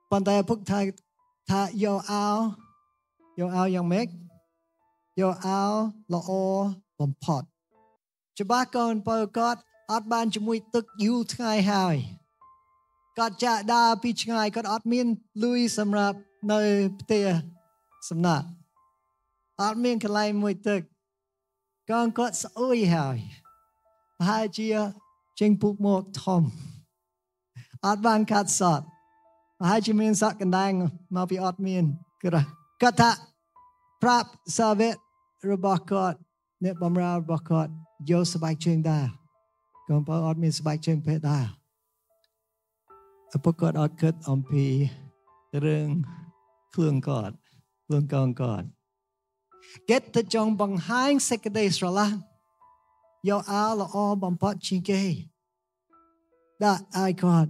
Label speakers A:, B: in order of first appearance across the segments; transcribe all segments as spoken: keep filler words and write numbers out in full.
A: ប៉ុន្តែពុកថាថាយកអោយកអោយ៉ាងម៉េចយកអោល្អបំផុតច្បាស់កូនបើគាត់អត់បានជាមួយទឹកយូរថ្ងៃហើយគាត់ចាក់ដើរពីឆ្ងាយគាត់អត់មានលុយសម្រាប់នៅផ្ទះសំណាក់អត់មានកន្លែងមួយទឹកកូនគាត់ស្អុយហើយហើយជាចេញពុកមកធំអត់បានកាត់សតហើយជាមានសក់កណ្ដាលមកពីអត់មានក្រគាត់ថាប្រាប់សាវករបស់គាត់អ្នកបម្រើរបស់គាត់យកស្បែកជើងដែរកូនបើអត់មានស្បែកជើងពេកដែរឪពុកគាត់អត់គិតអំពីរឿងខ្លួនគាត់ខ្លួនកូនគាត់គេទៅចង់បង្ហាញសេចក្តីស្រឡាញ់យកអោល្អបំផុតជាងគេដាក់ឲ្យគាត់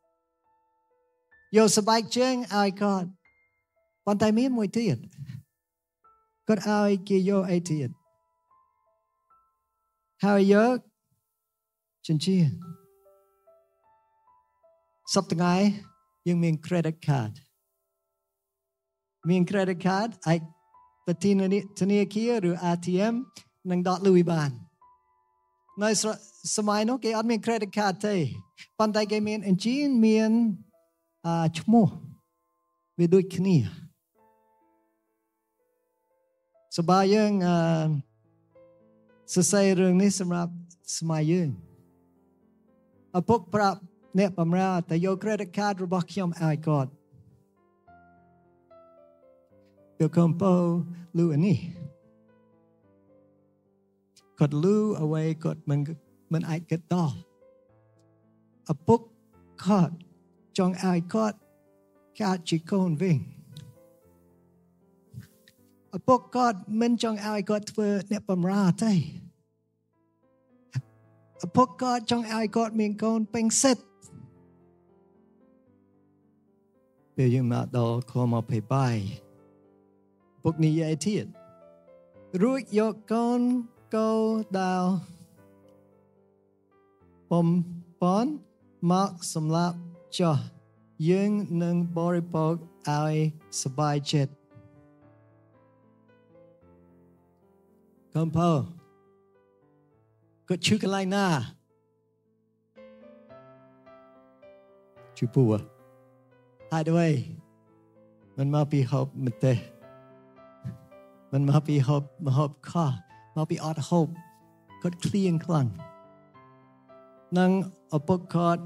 A: យកស្បែកជើងឲ្យគាត់ប៉ុន្តែមានមួយទៀតគាត់ឲ្យគេយកអីទៀតហើយយកចិញ្ចៀនសប្តាហ៍ថ្ងៃយើងមាន credit card មាន credit card អាចទៅទីធនាគារឬ អារ ที เอ็ม នឹងដកលុយបាននៅសម័យនោះគេអត់មាន credit card ទេប៉ុន្តែគេមាន engine មានអឺឈ្មោះវាដូចគ្នាសប្បាយយើងអឺសរសេររឿងនេះសម្រាប់សម័យយើងឪពុកប្រាប់អ្នកបម្រើតែយក credit card របស់ខ្ញុំឲ្យគាត់យកកំពូលលូនេះគាត់លូអ្វីគាត់មិនមិនអាចគិតដល់ឪពុកគាត់ចង់ឲ្យគាត់កើតជាកូនវិញឪពុកគាត់មិនចង់ឲ្យគាត់ធ្វើអ្នកបម្រើទេឪពុកគាត់ចង់ឲ្យគាត់មានកូនពេញសិទ្ធិពេលយើងមកដល់ខមកភ័យបាយពុកនិយាយទៀតរួចយកកូនកោដាវបំពន់មកសម្រាប់ចោះយើងនឹងបរិភោគឲ្យសប្បាយចិត្តកូនពោគាត់ឈឺកន្លែងណាឈឺពោះហើយដូចមិនមកពីហូបម្ទេសមិនមកពីហូបមកហូបខោមកពីអត់ហូបគាត់ឃ្លៀងខ្លាំងនឹងឪពុកគាត់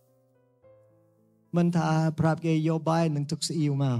A: មិនថាប្រាប់គេយកបាយនឹងទុកស្អ៊ីវមក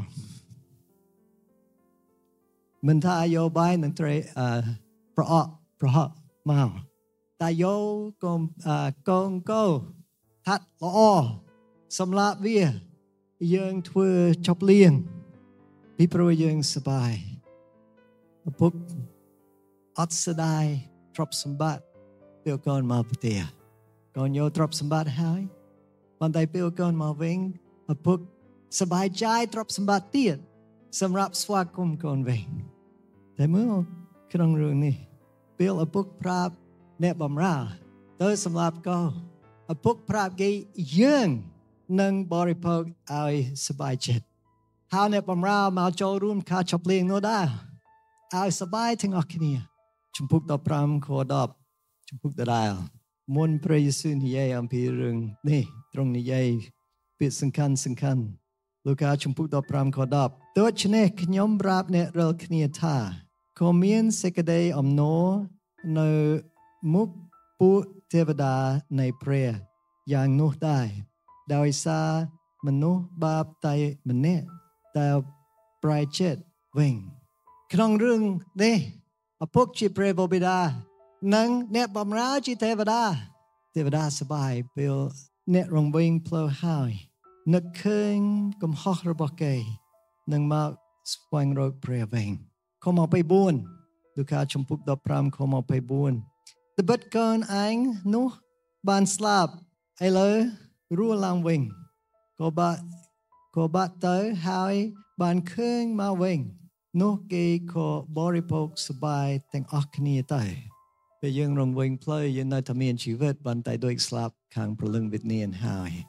A: មិនថាយកបាយនឹងត្រេអឺប្រអប់ប្រហក់មកតែយកកូនកូនកោហាត់ល្អសម្រាប់វាយើងធ្វើចប់លៀងពីព្រោះយើងសប្បាយឪពុកអត់ស្ដាយទ្រព្យសម្បត្តិពេលកូនមកផ្ទះកូនយកទ្រព្យសម្បត្តិហើយប៉ុន្តែពេលកូនមកវិញឪពុកសប្បាយใจទ្រព្យសម្បត្តិទៀតសម្រាប់ស្វាគមន៍កូនវិញតែមើលក្នុងរឿងនេះពេលឪពុកប្រាប់អ្នកបម្រើទៅសម្រាប់កូនឪពុកប្រាប់គេយើងនឹងបរិភោគឲ្យសប្បាយចិត្តហើយអ្នកបម្រើមកចូលរួមការជប់លៀងនោះដែរឲ្យសប្បាយទាំងអស់គ្នាជំពូកដប់ប្រាំខដប់ជំពូកដដែលមុនព្រះយេស៊ូវនិយាយអំពីរឿងនេះទ្រង់និយាយពាក្យសំខាន់សំខាន់លូកាជំពូកដប់ប្រាំខដប់ដូច្នេះខ្ញុំប្រាប់អ្នករាល់គ្នាថាក៏មានសេចក្តីអំណរនៅមុខពួកទេវតានៃព្រះយ៉ាងនោះដែរដោយសារមនុស្សបាបតែម្នាក់តែប្រែចិត្តវិញក្នុងរឿងនេះឪពុកជាព្រះបិតានិងអ្នកបម្រើជាទេវតាទេវតាសប្បាយពេលអ្នករងវិញផ្លូវហើយនឹកឃើញកំហុសរបស់គេនឹងមកស្វែងរកព្រះវិញខម្ភបួនលូកាជំពូកដប់ប្រាំខម្ភបួនត្បិតកូនឯងនោះបានស្លាប់ឥឡូវរស់ឡើងវិញក៏បាក់ក៏បាក់ទៅហើយបានឃើញមកវិញនោះគេក៏បរិភោគសប្បាយទាំងអស់គ្នាទៅពេលយើងរងវិញផ្លូវយើងនៅតែមានជីវិតប៉ុន្តែដូចស្លាប់ខាងព្រលឹងវិញ្ញាណហើយ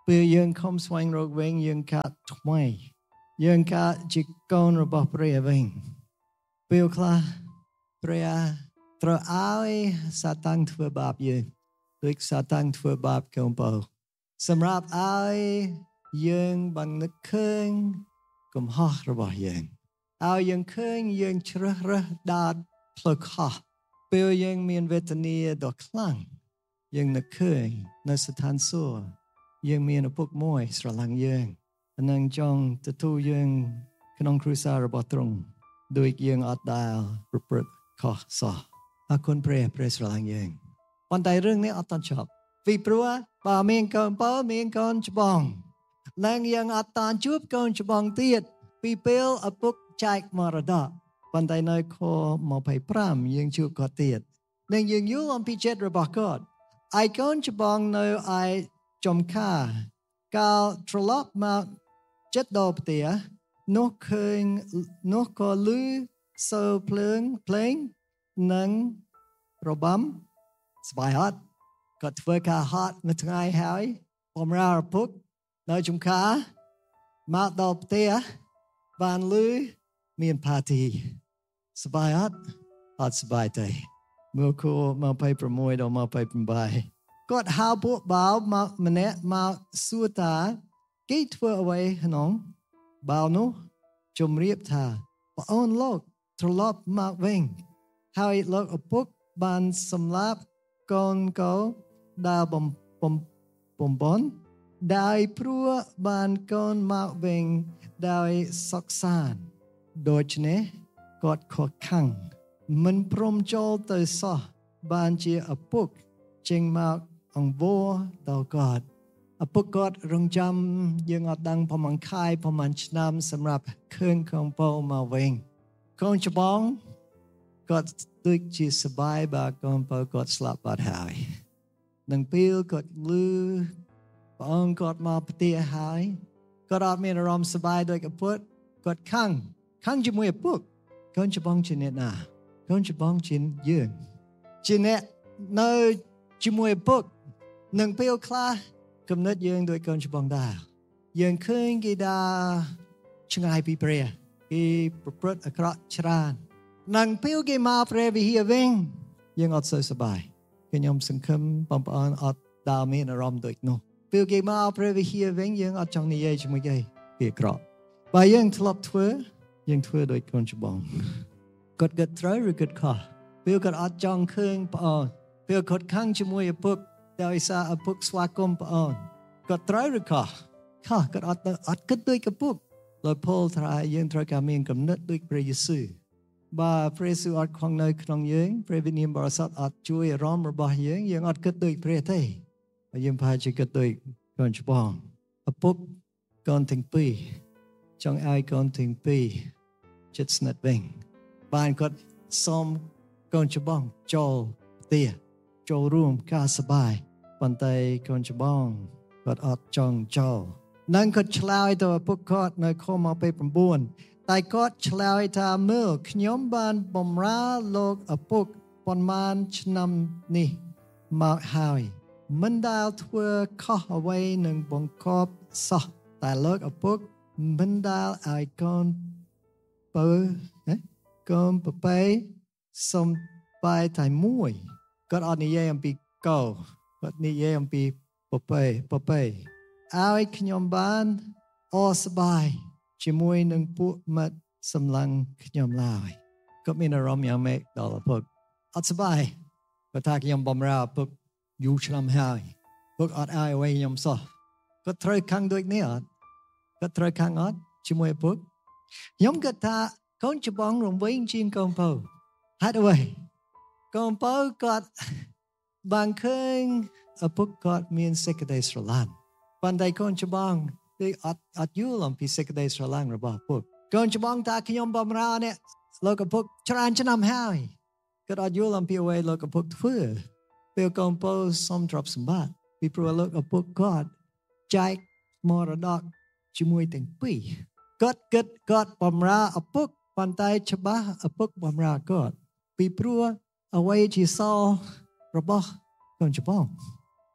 A: ពេលយើងខំស្វែងរកវិញយើងកាត់ថ្មីយើងកាត់ជាកូនរបស់ព្រះវិញពេលខ្លះព្រះត្រូវឲ្យសាតាំងធ្វើបាបយើងដូចសាតាំងធ្វើបាបកូនបើសម្រាប់ឲ្យយើងបាននឹកឃើញកំហុសរបស់យើងឲ្យយើងឃើញយើងជ្រើសរើសដើរផ្លូវខុសពេលយើងមានវេទនាដ៏ខ្លាំងយើងនឹកឃើញនៅស្ថានសួគ៌យើងមានឪពុកមួយស្រឡាញ់យើងនិងចង់ទទួលយើងក្នុងគ្រួសាររបស់ទ្រង់ដោយយើងអត់ដែលប្រព្រឹត្តខុសសោះអរគុណព្រះព្រះស្រឡាញ់យើងប៉ុន្តែរឿងនេះអត់តន់ចប់ពីព្រោះបើមានកូនបើមានកូនច្បងនិងយើងអត់តន់ជួបកូនច្បងទៀតពីពេលឪពុកចែកមរតកប៉ុន្តែនៅខยี่สิบห้าយើងជួបគាត់ទៀតនិងយើងយល់អំពីចិត្តរបស់គាត់ឯកូនច្បងនៅឯចំការកាលត្រឡប់មកចិត្តដល់ផ្ទះនោះឃើញនោះក៏លឺសូរភ្លើងភ្លេងនិងរបាំស្បាយអត់គាត់ធ្វើការហត់នៅថ្ងៃហើយបម្រើឪពុកនៅចំការមកដល់ផ្ទះបានលឺមានផាទីស្បាយអត់អត់ស្បាយទេមើលគួរមកยี่สิบหกដល់ยี่สิบแปดគាត់ហៅពួកបាវមកម្នាក់មកសួរថាគេធ្វើអ្វីក្នុងបាវនោះជំរាបថាបងអូនលោកត្រឡប់មកវិញហើយលោកឪពុកបានសម្លាប់កូនកូនដែលបំបំបំបនដោយព្រោះបានកូនមកវិញដោយសុខសាន្តដូច្នេះគាត់ខកខាំងមិនព្រមចូលទៅសោះបានជាឪពុកចេញមកអង្វរដល់គាត់ឪពុកគាត់រងចាំយើងអត់ដឹងប្រហែលខែប្រហែលឆ្នាំសម្រាប់ឃើញកូនពោមកវិញកូនច្បងគាត់ដូចជាសប្បាយបើកូនពោគាត់ស្លាប់បាត់ហើយនឹងពេលគាត់លឺបងអូនគាត់មកផ្ទះហើយគាត់អត់មានអារម្មណ៍សប្បាយដូចឪពុកគាត់ខឹងខឹងជាមួយឪពុកកូនច្បងជាអ្នកណាកូនច្បងជាយើងជាអ្នកនៅជាមួយឪពុកនឹងពេលខ្លះគំនិតយើងដូចកូនច្បងដែរយើងឃើញគេដើរឆ្ងាយពីព្រះគេប្រព្រឹត្តអាក្រក់ច្រើននឹងពេលគេមកព្រះវិហារវិញយើងអត់សូវសប្បាយខ្ញុំសង្ឃឹមបងប្អូនអត់ដើរមានអារម្មណ៍ដូចនោះពេលគេមកព្រះវិហារវិញយើងអត់ចង់និយាយជាមួយគេគេអាក្រក់បើយើងធ្លាប់ធ្វើយើងធ្វើដូចកូនច្បងគាត់គិតត្រូវឬគិតខុសពេលគាត់អត់ចង់ឃើញបងប្អូនពេលគាត់ខឹងជាមួយឪពុកដោយសារឪពុកស្វាគមន៍បងប្អូនគាត់ត្រូវឬខុសខុសគាត់អត់អត់គិតដូចឪពុកលោកប៉ូលថាយើងត្រូវការមានគំនិតដូចព្រះយេស៊ូវបើព្រះយេស៊ូវអត់ខំនៅក្នុងយើងព្រះវិញ្ញាណបរិសុទ្ធអត់ជួយអារម្មណ៍របស់យើងយើងអត់គិតដូចព្រះទេហើយយើងប្រហែលជាគិតដូចកូនច្បងឪពុកកូនទាំងពីរចង់ឲ្យកូនទាំងពីរចិត្តស្និទ្ធវិញបានគាត់សុំកូនច្បងចូលផ្ទះចូលរួមការសប្បាយប៉ុន្តែកូនច្បងគាត់អត់ចង់ចូលនឹងគាត់ឆ្លើយទៅឪពុកគាត់នៅខยี่สิบเก้าតែគាត់ឆ្លើយថាមើលខ្ញុំបានបម្រើលោកឪពុកប៉ុន្មានឆ្នាំនេះមកហើយមិនដែលធ្វើខុសអ្វីនឹងបង្កប់សោះតែលោកឪពុកមិនដែលឲ្យកូនបើកូនប្របែសំបាយតែមួយគាត់អត់និយាយអំពីកោគាត់និយាយអំពីប្របែប្របែឲ្យខ្ញុំបានអសប្បាយជាមួយនឹងពួកមិត្តសម្លឹងខ្ញុំឡើយគាត់មានអារម្មណ៍យ៉ាងម៉េចដល់ឪពុកអត់សប្បាយគាត់ថាខ្ញុំបំរើឪពុកយូរឆ្នាំហើយពុកអត់ឲ្យអ្វីខ្ញុំសោះគាត់ត្រូវខឹងដូចនេះអត់គាត់ត្រូវខឹងអត់ជាមួយឪពុកខ្ញុំគិតថាកូនច្បងរំវែងជាងកូនពៅហេតុអ្វីកូនពៅគាត់បានឃើញឪពុកគាត់មានសេចក្តីស្រឡាញ់ប៉ុន្តែកូនច្បងគឺអត់អត់យល់អំពីសេចក្តីស្រឡាញ់របស់ឪពុកកូនច្បងថាខ្ញុំបម្រើនេះលោកឪពុកច្រើនឆ្នាំហើយគាត់អត់យល់អំពីអ្វីលោកឪពុកធ្វើពេលកូនពៅសុំទ្រព្យសម្បត្តិពីព្រោះលោកឪពុកគាត់ចែកមរតកជាមួយទាំងពីរគាត់គិតគាត់បម្រើឪពុកប៉ុន្តែច្បាស់ឪពុកបម្រើគាត់ពីព្រោះអ្វីជាសល់របស់កូនច្បង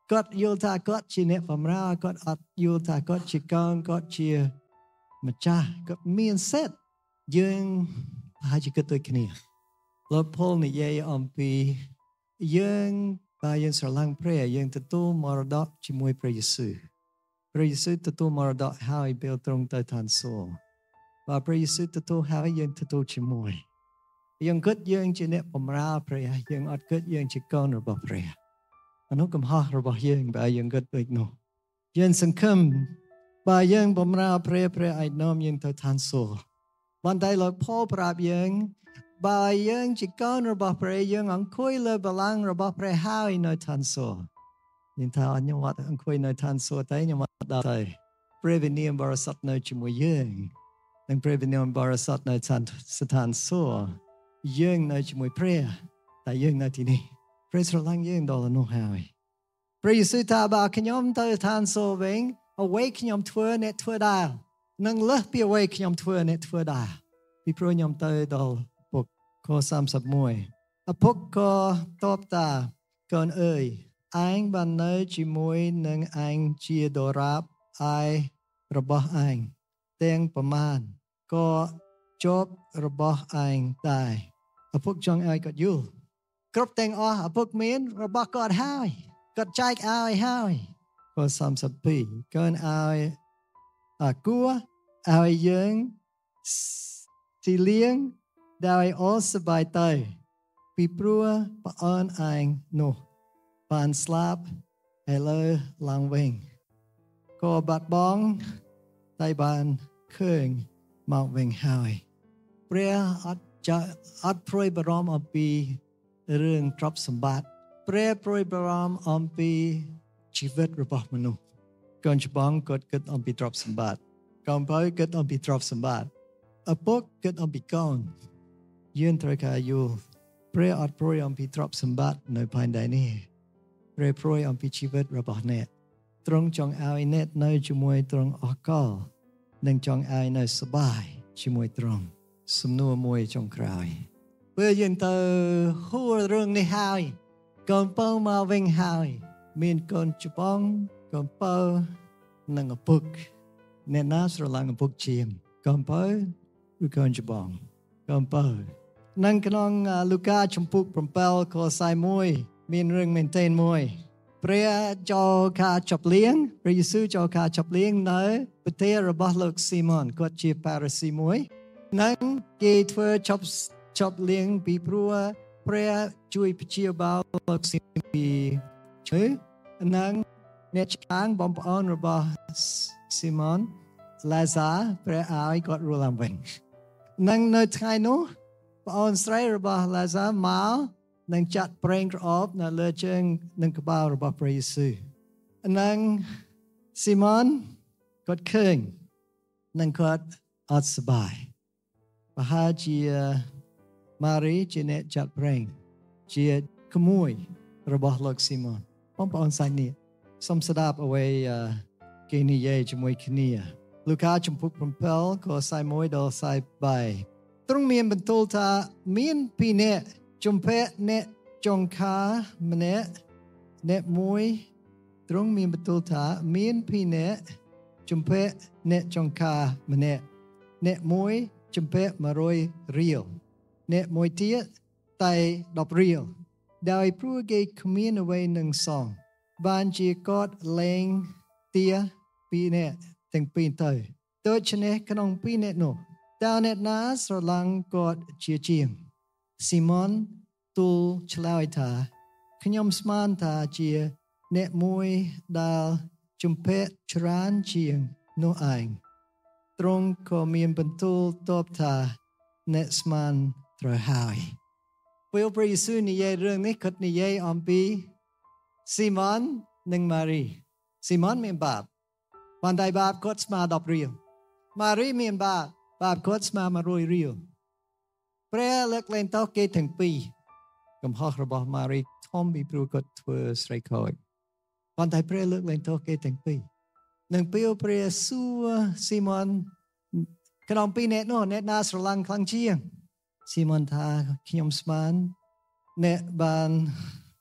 A: គាត់យល់ថាគាត់ជាអ្នកបម្រើគាត់អត់យល់ថាគាត់ជាកូនគាត់ជាម្ចាស់គាត់មានសិទ្ធិយើងហើយជាគិតដូចគ្នាលោកពលនិយាយអំពីយើងបើយើងស្រឡាញ់ព្រះយើងទទួលមរតកជាមួយព្រះយេស៊ូវព្រះយេស៊ូវទទួលមរតកហើយពេលទ្រង់ទៅឋានសួគ៌បើព្រះយេស៊ូវទទួលហើយយើងទទួលជាមួយយើងគិតយើងជាអ្នកបម្រើព្រះយើងអត់គិតយើងជាកូនរបស់ព្រះអានោះកំហុសរបស់យើងបើយើងគិតដូចនោះយើងសង្ឃឹមបើយើងបម្រើព្រះព្រះឲ្យនាំយើងទៅឋានសួគ៌ប៉ុន្តែលោកផលប្រាប់យើងបើយើងជាកូនរបស់ព្រះយើងអង្គុយលើបល្ល័ង្ករបស់ព្រះហើយនៅឋានសួគ៌យើងថាខ្ញុំអត់អង្គុយនៅឋានសួគ៌ទេខ្ញុំអត់ដល់ទេព្រះវិញ្ញាណបរិសុទ្ធនៅជាមួយយើងនិងព្រះវិញ្ញាណបរិសុទ្ធនៅស្ថានសួគ៌យើងនៅជាមួយព្រះតែយើងនៅទីនេះព្រះស្រឡាញ់យើងដល់នោះហើយព្រះយេស៊ូវថាបើខ្ញុំទៅឋានសួគ៌វិញអ្វីខ្ញុំធ្វើអ្នកធ្វើដែរនឹងលើសពីអ្វីខ្ញុំធ្វើអ្នកធ្វើដែរពីព្រោះខ្ញុំទៅដល់ពុកខសាមសិបមួយឪពុកក៏តបតាកូនអើយឯងបាននៅជាមួយនឹងឯងជាដរាបឯរបស់ឯងទាំងប្រមាណក៏ជាប់របស់ឯងដែរឪពុកចង់ឲ្យគាត់យល់គ្រប់ទាំងអស់ឪពុកមានរបស់គាត់ហើយគាត់ចែកឲ្យហើយខសាមសិបពីរកូនឲ្យអាគួរឲ្យយើងទីលៀងដោយអសបាយទៅពីព្រោះប្អូនឯងនោះបានស្លាប់ឥឡូវឡើងវិញក៏បាត់បង់តែបានឃើញមកវិញហើយព្រះអត់ចាអត់ព្រួយបារម្ភអំពីរឿងទ្រព្យសម្បត្តិព្រះព្រួយបារម្ភអំពីជីវិតរបស់មនុស្សកូនច្បងគាត់គិតអំពីទ្រព្យសម្បត្តិកូនបើគិតអំពីទ្រព្យសម្បត្តិឪពុកគិតអំពីកូនយើងត្រូវការយល់ព្រះអត់ព្រួយអំពីទ្រព្យសម្បត្តិនៅផែនដីនេះព្រះព្រួយអំពីជីវិតរបស់អ្នកទ្រង់ចង់ឲ្យអ្នកនៅជាមួយទ្រង់អស់កលនិងចង់ឲ្យនៅសប្បាយជាមួយទ្រង់សំណួរមួយចុងក្រោយពេលយើងទៅហួររឿងនេះហើយកូនពៅមកវិញហើយមានកូនច្បងកូនពៅនិងឪពុកអ្នកណាស្រឡាញ់ឪពុកជាងកូនពៅឬកូនច្បងកូនពៅនៅក្នុងលូកាជំពូក7ខសាយមួយមានរឿងមែនទែនមួយព្រះចូលការជប់លៀងព្រះយេស៊ូវចូលការជប់លៀងនៅប្រទេសរបស់លោកស៊ីម៉ុនគាត់ជាប៉ារ៉ាស៊ីមួយនិងគេធ្វើជប់ជប់លៀងពីព្រោះព្រះជួយព្យាបាលលោកស៊ីពីឈឺនិងអ្នកខាងបងប្អូនរបស់ស៊ីម៉ុនឡាហ្សាព្រះឲ្យគាត់រស់ឡើងវិញនិងនៅថ្ងៃនោះប្អូនស្រីរបស់ឡាហ្សាមកនឹងចាត់ប្រេងក្រអូបនៅលើជើងនិងក្បាលរបស់ព្រះយេស៊ូវនិងស៊ីម៉ុនគាត់ឃើញនិងគាត់អត់សប្បាយប្រហែលជាម៉ារីជាអ្នកចាត់ប្រេងជាក្មួយរបស់លោកស៊ីម៉ុនបងប្អូនសាច់នេះសូមស្ដាប់អ្វីគេនិយាយជាមួយគ្នាលូកាជំពូក7ខសាយមួយដល់សាយបីទ្រង់មានបន្ទូលថាមានពីរនាក់ជំពាក់អ្នកចុងខាម្នាក់អ្នកមួយទ្រង់មានបន្ទូលថាមានពីរនាក់ជំពាក់អ្នកចុងខាម្នាក់អ្នកមួយជំពាក់មួយរយរៀលអ្នកមួយទៀតតែដប់រៀលដោយព្រោះគេគ្មានអ្វីនឹងសងបានជាគាត់លែងទាពីរនាក់ទាំងពីរទៅដូច្នេះក្នុងពីរនាក់នោះតើអ្នកណាស្រឡាញ់គាត់ជាជាងស៊ីម៉ុនទូលឆ្លើយថាខ្ញុំស្មានថាជាអ្នកមួយដែលជំពាក់ច្រើនជាងនោះឯងទ្រង់ក៏មានបន្ទូលតបថាអ្នកស្មានត្រូវហើយពេលព្រះយេស៊ូវនិយាយរឿងនេះគាត់និយាយអំពីស៊ីម៉ុននិងម៉ារីស៊ីម៉ុនមានបាបប៉ុន្តែបាបគាត់ស្មើដប់រៀលម៉ារីមានបាបបាបគាត់ស្មើមួយរយរៀលព្រះលើកលែងទោសគេទាំងពីរកំហុសរបស់ម៉ារីធំពីព្រោះគាត់ធ្វើស្រីខូចប៉ុន្តែព្រះលើកលែងទោសគេទាំងពីរនឹងពេលព្រះសួរស៊ីម៉ុនក្នុងពីរនាក់នោះអ្នកណាស្រឡាញ់ខ្លាំងជាងស៊ីម៉ុនថាខ្ញុំស្មានអ្នកបាន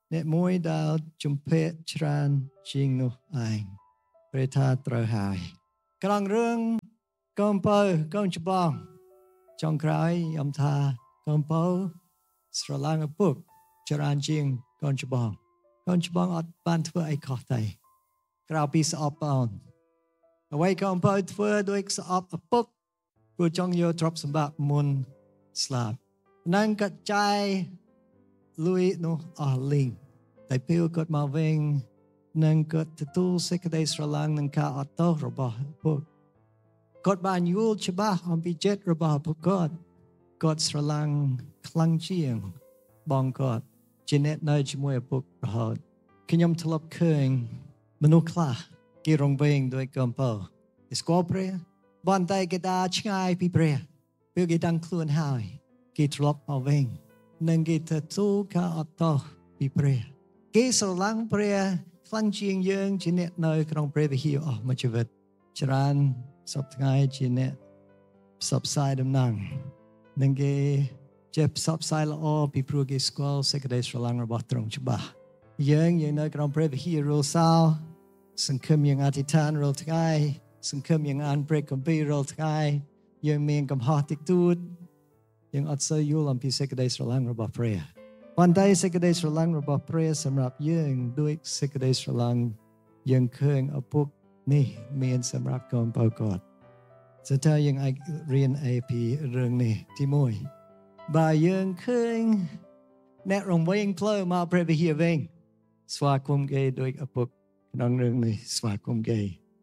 A: អ្នកមួយដែលជំភាកច្រើនជាងនោះឯងព្រះថាត្រូវហើយក្នុងរឿងកូនពៅកូនច្បងចុងក្រោយខ្ញុំថាកូនពៅស្រឡាញ់ឪពុកច្រើនជាងកូនច្បងកូនច្បងអត់បានធ្វើអីខុសទេក្រៅពីស្អប់ប្អូនអ្វីកូនពៅធ្វើដោយស្អប់ឪពុកព្រោះចង់យកទ្រព្យសម្បត្តិមុនស្លាប់នឹងកាត់ចាយលុយនោះអស់លីងតែពេលគាត់មកវិញនឹងគាត់ទទួលសេចក្តីស្រឡាញ់និងការអត់ទោសរបស់ឪពុកគាត់បានយល់ច្បាស់អំពីចិត្តរបស់ឪពុកគាត់គាត់ស្រឡាញ់ខ្លាំងជាងបងគាត់ជាអ្នកនៅជាមួយឪពុករហូតខ្ញុំធ្លាប់ឃើញមនុស្សខ្លះគេរងវែងដោយកំពើស្គាល់ព្រះបានតែគេដើរឆ្ងាយពីព្រះពេលគេដឹងខ្លួនហើយគេធ្លាប់មកវិញនិងគេទទួលការអត់ទោសពីព្រះគេស្រឡាញ់ព្រះខ្លាំងជាងយើងជាអ្នកនៅក្នុងព្រះវិហារអស់មួយជីវិតច្រើនសពថ្ងៃជាអ្នកផ្សព្វផ្សាយដំណឹងនិងគេចេះផ្សព្វផ្សាយល្អពីព្រោះគេស្គាល់សេចក្តីស្រឡាញ់របស់ទ្រង់ច្បាស់យើងយើងនៅក្នុងព្រះវិហាររាល់សៅរ៍សង្ឃឹមយើងអធិដ្ឋានរាល់ថ្ងៃសង្ឃឹមយើងអានព្រះគម្ពីររាល់ថ្ងៃយើងមានកំហុសតិចតួចយើងអត់សូវយល់អំពីសេចក្តីស្រឡាញ់របស់ព្រះប៉ុន្តែសេចក្តីស្រឡាញ់របស់ព្រះសម្រាប់យើងដូចសេចក្តីស្រឡាញ់យើងឃើញឪពុកនេះមានសម្រាប់កូនពៅគាត់ಸೊតើយើងអាចរៀនអីពីរឿងនេះទីមួយបើយើងឃើញអ្នករំវែងផ្លូវមកព្រះវិហារវិញស្វាគមន៍គេដោយឪពុកក្នុងរឿងនេះស្វាគមន៍គេ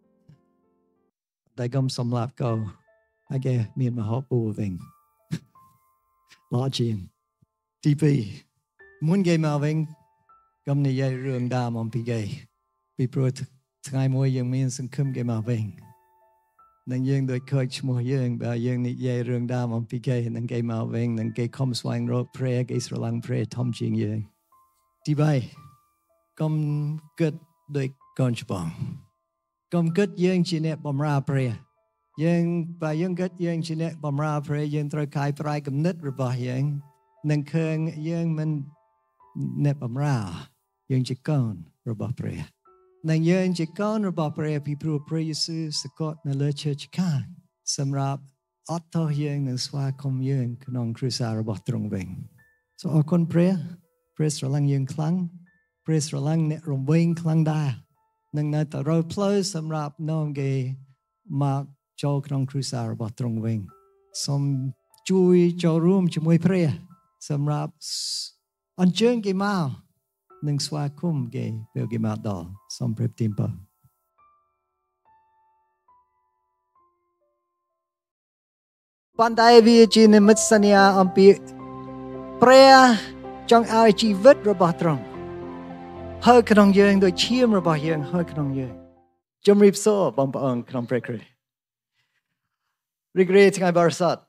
A: តែកុំសម្លាប់កោហើយគេមានមហោបពូវិញល្អជាងទីពីរមុនគេមកវិញកុំនិយាយរឿងដើមអំពីគេពីព្រោះថ្ងៃមួយយើងមានសង្ឃឹមគេមកវិញនឹងយើងដូចខូចឈ្មោះយើងបើយើងនិយាយរឿងដើមអំពីគេនឹងគេមកវិញនឹងគេខំស្វែងរកព្រះគេស្រឡាញ់ព្រះធំជាងយើងទីបីកុំគិតដូចកូនច្បងកុំគិតយើងជាអ្នកបម្រើព្រះយើងបើយើងគិតយើងជាអ្នកបម្រើព្រះយើងត្រូវកាយប្រែគំនិតរបស់យើងនឹងឃើញយើងមិនអ្នកបម្រើយើងជាកូនរបស់ព្រះនិងយើងជាកូនរបស់ព្រះពីព្រោះព្រះយេស៊ូវសគត់នៅលើឈើឆ្កាងសម្រាប់អត់ទោសយើងនិងស្វាគមន៍យើងក្នុងគ្រួសាររបស់ទ្រង់វិញសូមអរគុណព្រះព្រះស្រឡាញ់យើងខ្លាំងព្រះស្រឡាញ់អ្នករំវែងខ្លាំងដែរនឹងនៅតែរកផ្លូវសម្រាប់នាំគេមកចូលក្នុងគ្រួសាររបស់ទ្រង់វិញសូមជួយចូលរួមជាមួយព្រះសម្រាប់អញ្ជើញគេមកនឹងស្វាគមន៍គេពេលគេមកដល់សូមព្រះទីមពរបណ្ដៃវាជានិមិត្តសញ្ញាអំពីព្រះចង់ឲ្យជីវិតរបស់ទ្រង់ហើយក្នុងយើងដោយឈាមរបស់យើងហើយក្នុងយើងជំរាបសួរបងប្អូនក្នុងព្រះគ្រីស្ទរីករាយថ្ងៃបរិសុទ្ធ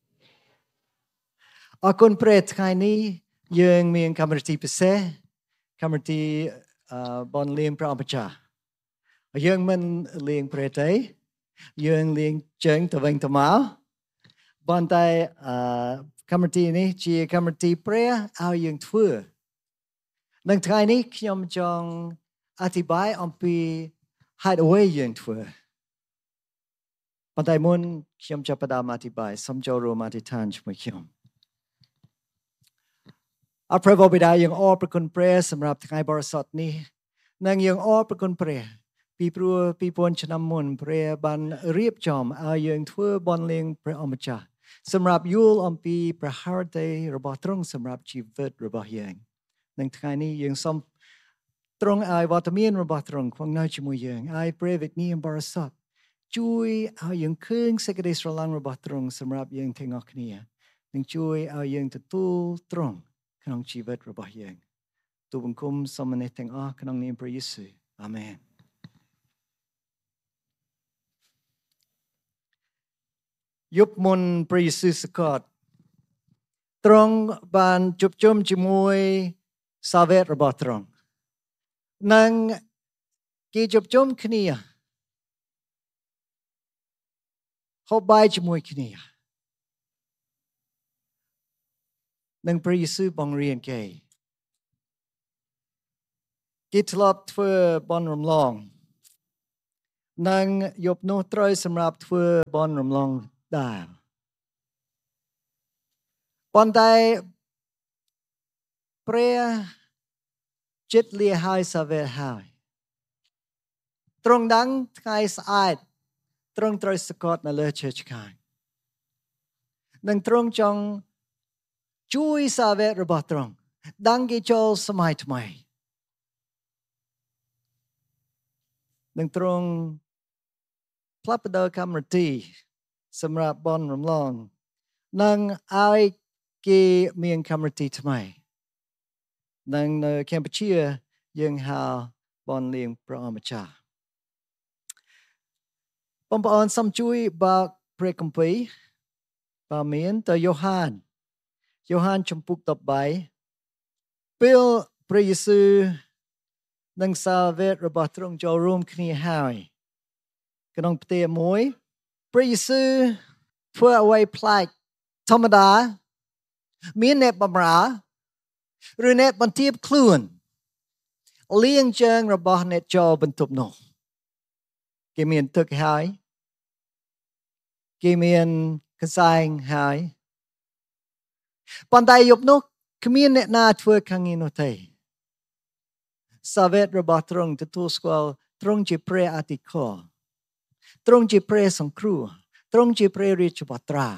A: អរគុណព្រះថ្ងៃនេះយើងមានកម្មវិធីពិសេសកម្មវិធីបនលៀងព្រះអម្ចាស់យើងមិនលៀងព្រះទេយើងលៀងជើងទៅវិញទៅមកប៉ុន្តែកម្មវិធីនេះជាកម្មវិធីព្រះឲ្យយើងធ្វើនឹងថ្ងៃនេះខ្ញុំចង់អធិប្បាយអំពីហេតុអ្វីយើងធ្វើប៉ុន្តែមុនខ្ញុំចាប់ផ្ដើមអធិប្បាយសូមចូលរួមអធិដ្ឋានជាមួយខ្ញុំអរព្រះបិតាយើងអរព្រគុណព្រះសម្រាប់ថ្ងៃបរិសុទ្ធនេះនិងយើងអរព្រគុណព្រះពីព្រោះពីរពាន់ឆ្នាំមុនព្រះបានរៀបចំឲ្យយើងធ្វើបន់លៀងព្រះអម្ចាស់សម្រាប់យល់អំពីព្រះハរតីរបស់ទ្រង់សម្រាប់ជីវិតរបស់យើងនឹងថ្ងៃនេះយើងសូមទ្រង់ឲ្យវត្តមានរបស់ទ្រង់គង់នៅជាមួយយើងឲ្យព្រះវិញ្ញាណបរិសុទ្ធជួយឲ្យយើងឃើញសេចក្តីស្រឡាញ់របស់ទ្រង់សម្រាប់យើងទាំងអស់គ្នានិងជួយឲ្យយើងទទួលទ្រង់ក្នុងជីវិតរបស់យើងទូលបង្គំសូមនេះទាំងអស់ក្នុងនាមព្រះយេស៊ូវអាមែនយប់មុនព្រះយេស៊ូវសគត់ទ្រង់បានជួបជុំជាមួយសាវករបស់ទ្រង់និងគេជួបជុំគ្នាហូបបាយជាមួយគ្នានិងព្រះយេស៊ូវបង្រៀនគេគេធ្លាប់ធ្វើបន់រំលងនិងយប់នោះត្រូវសម្រាប់ធ្វើបន់រំលងដែរប៉ុន្តែព្រះចិត្តលាហើយសាវែហើយទ្រង់ដឹងថ្ងៃស្អែកទ្រង់ត្រូវសកត់នៅលើឈើឆ្កាងនិងទ្រង់ចង់ជួយសាវែរបស់ទ្រង់ដឹងគេចូលសម័យថ្មីនឹងទ្រង់ផ្លាស់ប្ដូរកម្មវិធីសម្រាប់បន់រំលងនិងឲ្យគេមានកម្មវិធីថ្មីនិងនៅកម្ពុជាយើងហៅបន់លៀងព្រះអម្ចាស់បងប្អូនសូមជួយបើកព្រះគម្ពីរបើមានទៅយ៉ូហានយ៉ូហានជំពូកដប់បីពេលព្រះយេស៊ូវនិងសាវករបស់ទ្រង់ចូលរួមគ្នាហើយក្នុងផ្ទះមួយព្រះយេស៊ូវធ្វើអ្វីប្លែកធម្មតាមានអ្នកបម្រើឬអ្នកបន្ទាបខ្លួនលៀងជើងរបស់អ្នកចូលបន្ទប់នោះគេមានទឹកហើយគេមានកសែងហើយប៉ុន្តែយប់នោះគ្មានអ្នកណាធ្វើខាងនេះនោះទេសាវករបស់ទ្រង់ទទួលស្គាល់ទ្រង់ជាព្រះអធិការទ្រង់ជាព្រះសង្គ្រោះទ្រង់ជាព្រះរាជបុត្រា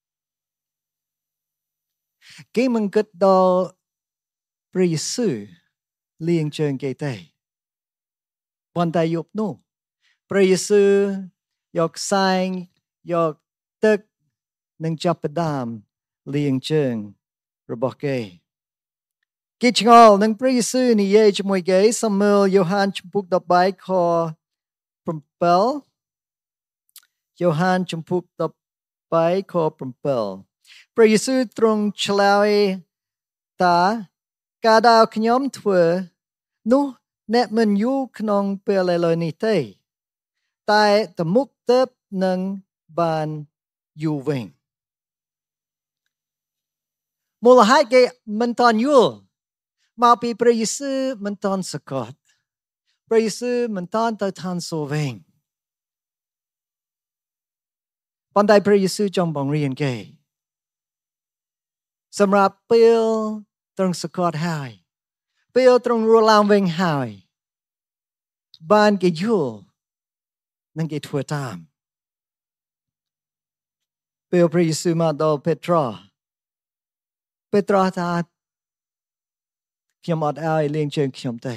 A: គេមិនគិតដល់ព្រះយេស៊ូវលៀងជើងគេទេប៉ុន្តែយប់នោះព្រះយេស៊ូវយកខ្សែងយកទឹកនិងចាប់ផ្ដើមលៀងជើងរបស់គេគេឆ្ងល់នឹងព្រះយេស៊ូវនិយាយជាមួយគេសូមមើលយ៉ូហានជំពូកដប់បីខbảyយ៉ូហានជំពូកដប់បីខbảyព្រះយេស៊ូវទ្រង់ឆ្លើយថាការដែលខ្ញុំធ្វើនោះអ្នកមិនយល់ក្នុងពេលឥឡូវនេះទេតែតមុខទៅនឹងបានយូរវិញមូលហេតុគេមិនតាន់យល់មកពីព្រះយេស៊ូវមិនតាន់សកត់ព្រះយេស៊ូវមិនតាន់ទៅឋានសួគ៌វិញប៉ុន្តែព្រះយេស៊ូវចង់បង្រៀនគេសម្រាប់ពេលទ្រង់សកត់ហើយពេលទ្រង់រស់ឡើងវិញហើយបានគេយល់និងគេធ្វើតាមពេលព្រះយេស៊ូវមកដល់ពេត្រុសពេត្រុសថាខ្ញុំអត់ឲ្យលៀងជើងខ្ញុំទេ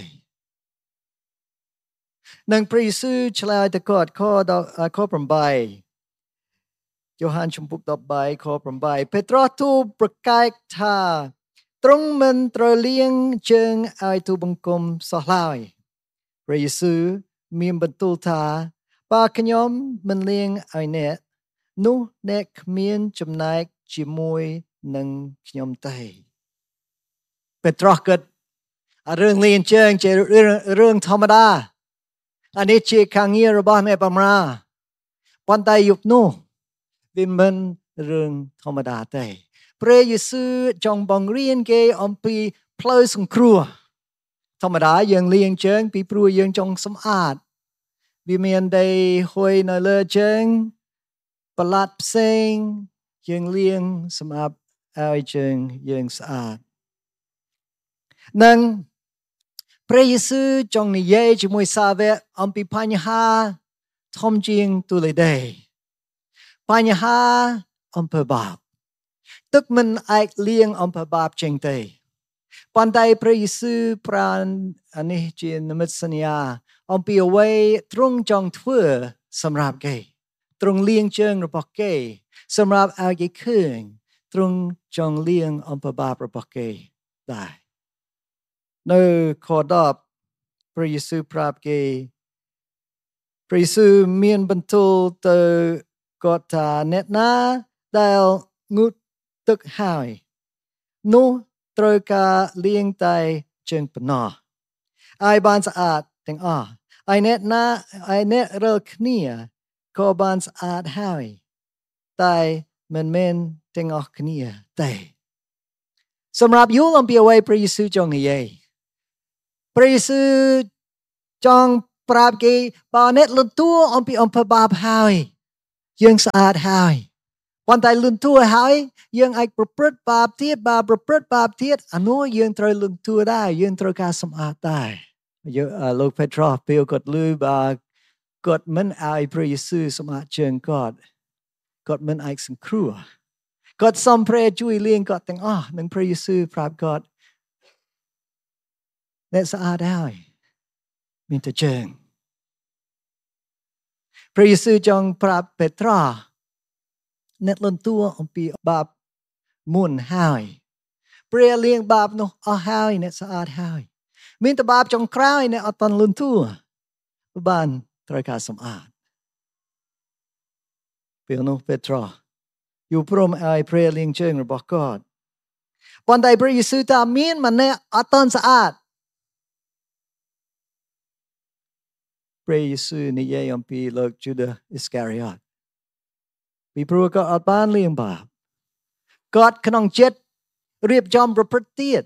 A: និងព្រះយេស៊ូវឆ្លើយទៅគាត់ខដល់ខeightយ៉ូហានជំពូកដប់បីខeightពេត្រុសទូលប្រកែកថាទ្រង់មិនត្រូវលៀងជើងឲ្យទូបង្គំសោះឡើយព្រះយេស៊ូវមានបន្ទូលថាបើខ្ញុំមិនលៀងឲ្យអ្នកនោះអ្នកគ្មានចំណែកជាមួយនឹងខ្ញុំទេពេត្រុសគិតរឿងលៀងជើងជារឿងធម្មតាអានេះជាការងាររបស់អ្នកបម្រើប៉ុន្តែយប់នោះវាមិនរឿងធម្មតាទេព្រះយេស៊ូវចង់បង្រៀនគេអំពីផ្លូវសង្គ្រោះធម្មតាយើងលៀងជើងពីព្រោះយើងចង់សម្អាតវាមានដីហុយនៅលើជើងប្រឡាត់ផ្សេងយើងលៀងសម្រាប់ឲ្យជើងយើងស្អាតនិងព្រះយេស៊ូវចង់និយាយជាមួយសាវកអំពីបញ្ហាធំជាងទូលេដេបញ្ហាអំពើបាបទឹកមិនអាចលៀងអំពើបាបចេញទេប៉ុន្តែព្រះយេស៊ូវប្រានអានេះជានិមិត្តសញ្ញាអំពីអ្វីទ្រង់ចង់ធ្វើសម្រាប់គេទ្រង់លៀងជើងរបស់គេសម្រាប់ឲ្យគេឃើញទ្រង់ចង់លៀងអំពើបាបរបស់គេដែរនៅខtenព្រះយេស៊ូវប្រាប់គេព្រះយេស៊ូវមានបន្ទូលទៅគាត់ថាអ្នកណាដែលងូតទឹកហើយនោះត្រូវការលាងតែជើងប៉ុណ្ណោះឲ្យបានស្អាតទាំងអស់ហើយអ្នកណាហើយអ្នករាល់គ្នាក៏បានស្អាតហើយតែមិនមែនទាំងអស់គ្នាទេសម្រាប់យល់អំពីអ្វីព្រះយេស៊ូវចង់និយាយព្រះយេស៊ូវចង់ប្រាប់គេបើអ្នកលន់តួអំពីអំពើបាបហើយយើងស្អាតហើយប៉ុន្តែលន់តួហើយយើងអាចប្រព្រឹត្តបាបទៀតបើប្រព្រឹត្តបាបទៀតអានោះយើងត្រូវលន់តួដែរយើងត្រូវការសម្អាតដែរយើងលោកពេត្រុសពេលគាត់លឺបើគាត់មិនឲ្យព្រះយេស៊ូវសម្អាតជើងគាត់គាត់មិនអាចសង្គ្រោះគាត់សុំព្រះជួយលាងគាត់ទាំងអស់និងព្រះយេស៊ូវប្រាប់គាត់អ្នកស្អាតហើយមានតែជើងព្រះយេស៊ូវចង់ប្រាប់ពេត្រុសអ្នកលន់តួអំពីបាបមុនហើយព្រះលាងបាបនោះអស់ហើយអ្នកស្អាតហើយមានតែបាបចុងក្រោយអ្នកអត់ទាន់លន់តួបានត្រូវការសម្អាតពេលនោះពេត្រុសយល់ព្រមឲ្យព្រះលាងជើងរបស់គាត់ប៉ុន្តែព្រះយេស៊ូវថាមានម្នាក់អត់ទាន់ស្អាតព្រះយេស៊ូវនិយាយអំពីលោកយូដាអ៊ីស្ការីយ៉តពីព្រោះគាត់អត់បានលាងបាបគាត់ក្នុងចិត្តរៀបចំប្រព្រឹត្តទៀត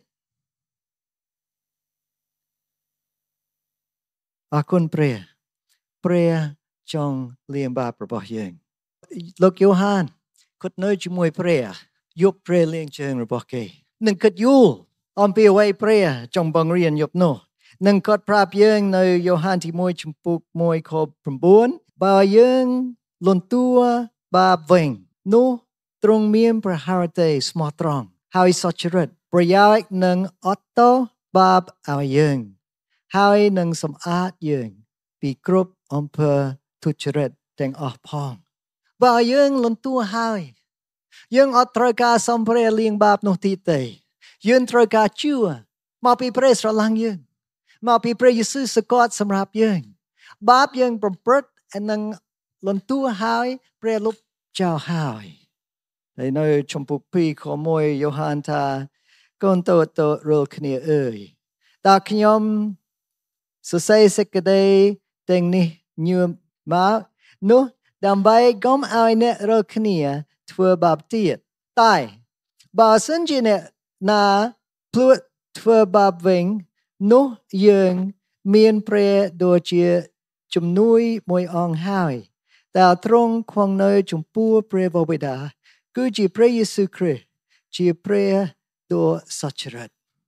A: អរគុណព្រះព្រះចង់លាងបាបរបស់យើងលោកយ៉ូហានគាត់នៅជាមួយព្រះយប់ព្រះលាងជើងរបស់គេនឹងគាត់យល់អំពីអ្វីព្រះចង់បង្រៀនយប់នោះនឹងគាត់ប្រាប់យើងនៅយ៉ូហានទីមួយចំពុកមួយខ9បើយើងលន់តួបាបវិញនោះទ្រង់មានព្រះハរតីស្មោះត្រង់ហើយសុចរិតប្រយោជន៍នឹងអត់ទោសបាបឲ្យយើងហើយនឹងសម្អាតយើងពីគ្រប់អំពើទុច្ចរិតទាំងអស់ផងបើយើងលន់តួហើយយើងអត់ត្រូវការសំព្រះលាងបាបនោះទៀតទេយើងត្រូវការជឿមកពីព្រះស្រឡាញ់យើងមកពីព្រះយេស៊ូវសង្កត់សម្រាប់យើងបាបយើងប្រព្រឹត្តនិងលន់តួហើយព្រះលុបចោលហើយហើយនៅចំពុកពីរខមួយយ៉ូហានថាកូនតូចៗរាល់គ្នាអើយតើខ្ញុំសរសេរសេចក្តីទាំងនេះញឿមមកនោះដើម្បីកុំឲ្យអ្នករាល់គ្នាធ្វើបាបទៀតតែបើសិនជាអ្នកណាភ្លួតធ្វើបាបវិញនោះយើងមានព្រះដូចជាជំនួយមួយអង្គហើយតែទ្រង់គង់នៅចំពោះព្រះបិតាគឺជាព្រះយេស៊ូវគ្រីស្ទជាព្រះដ៏សុចរិត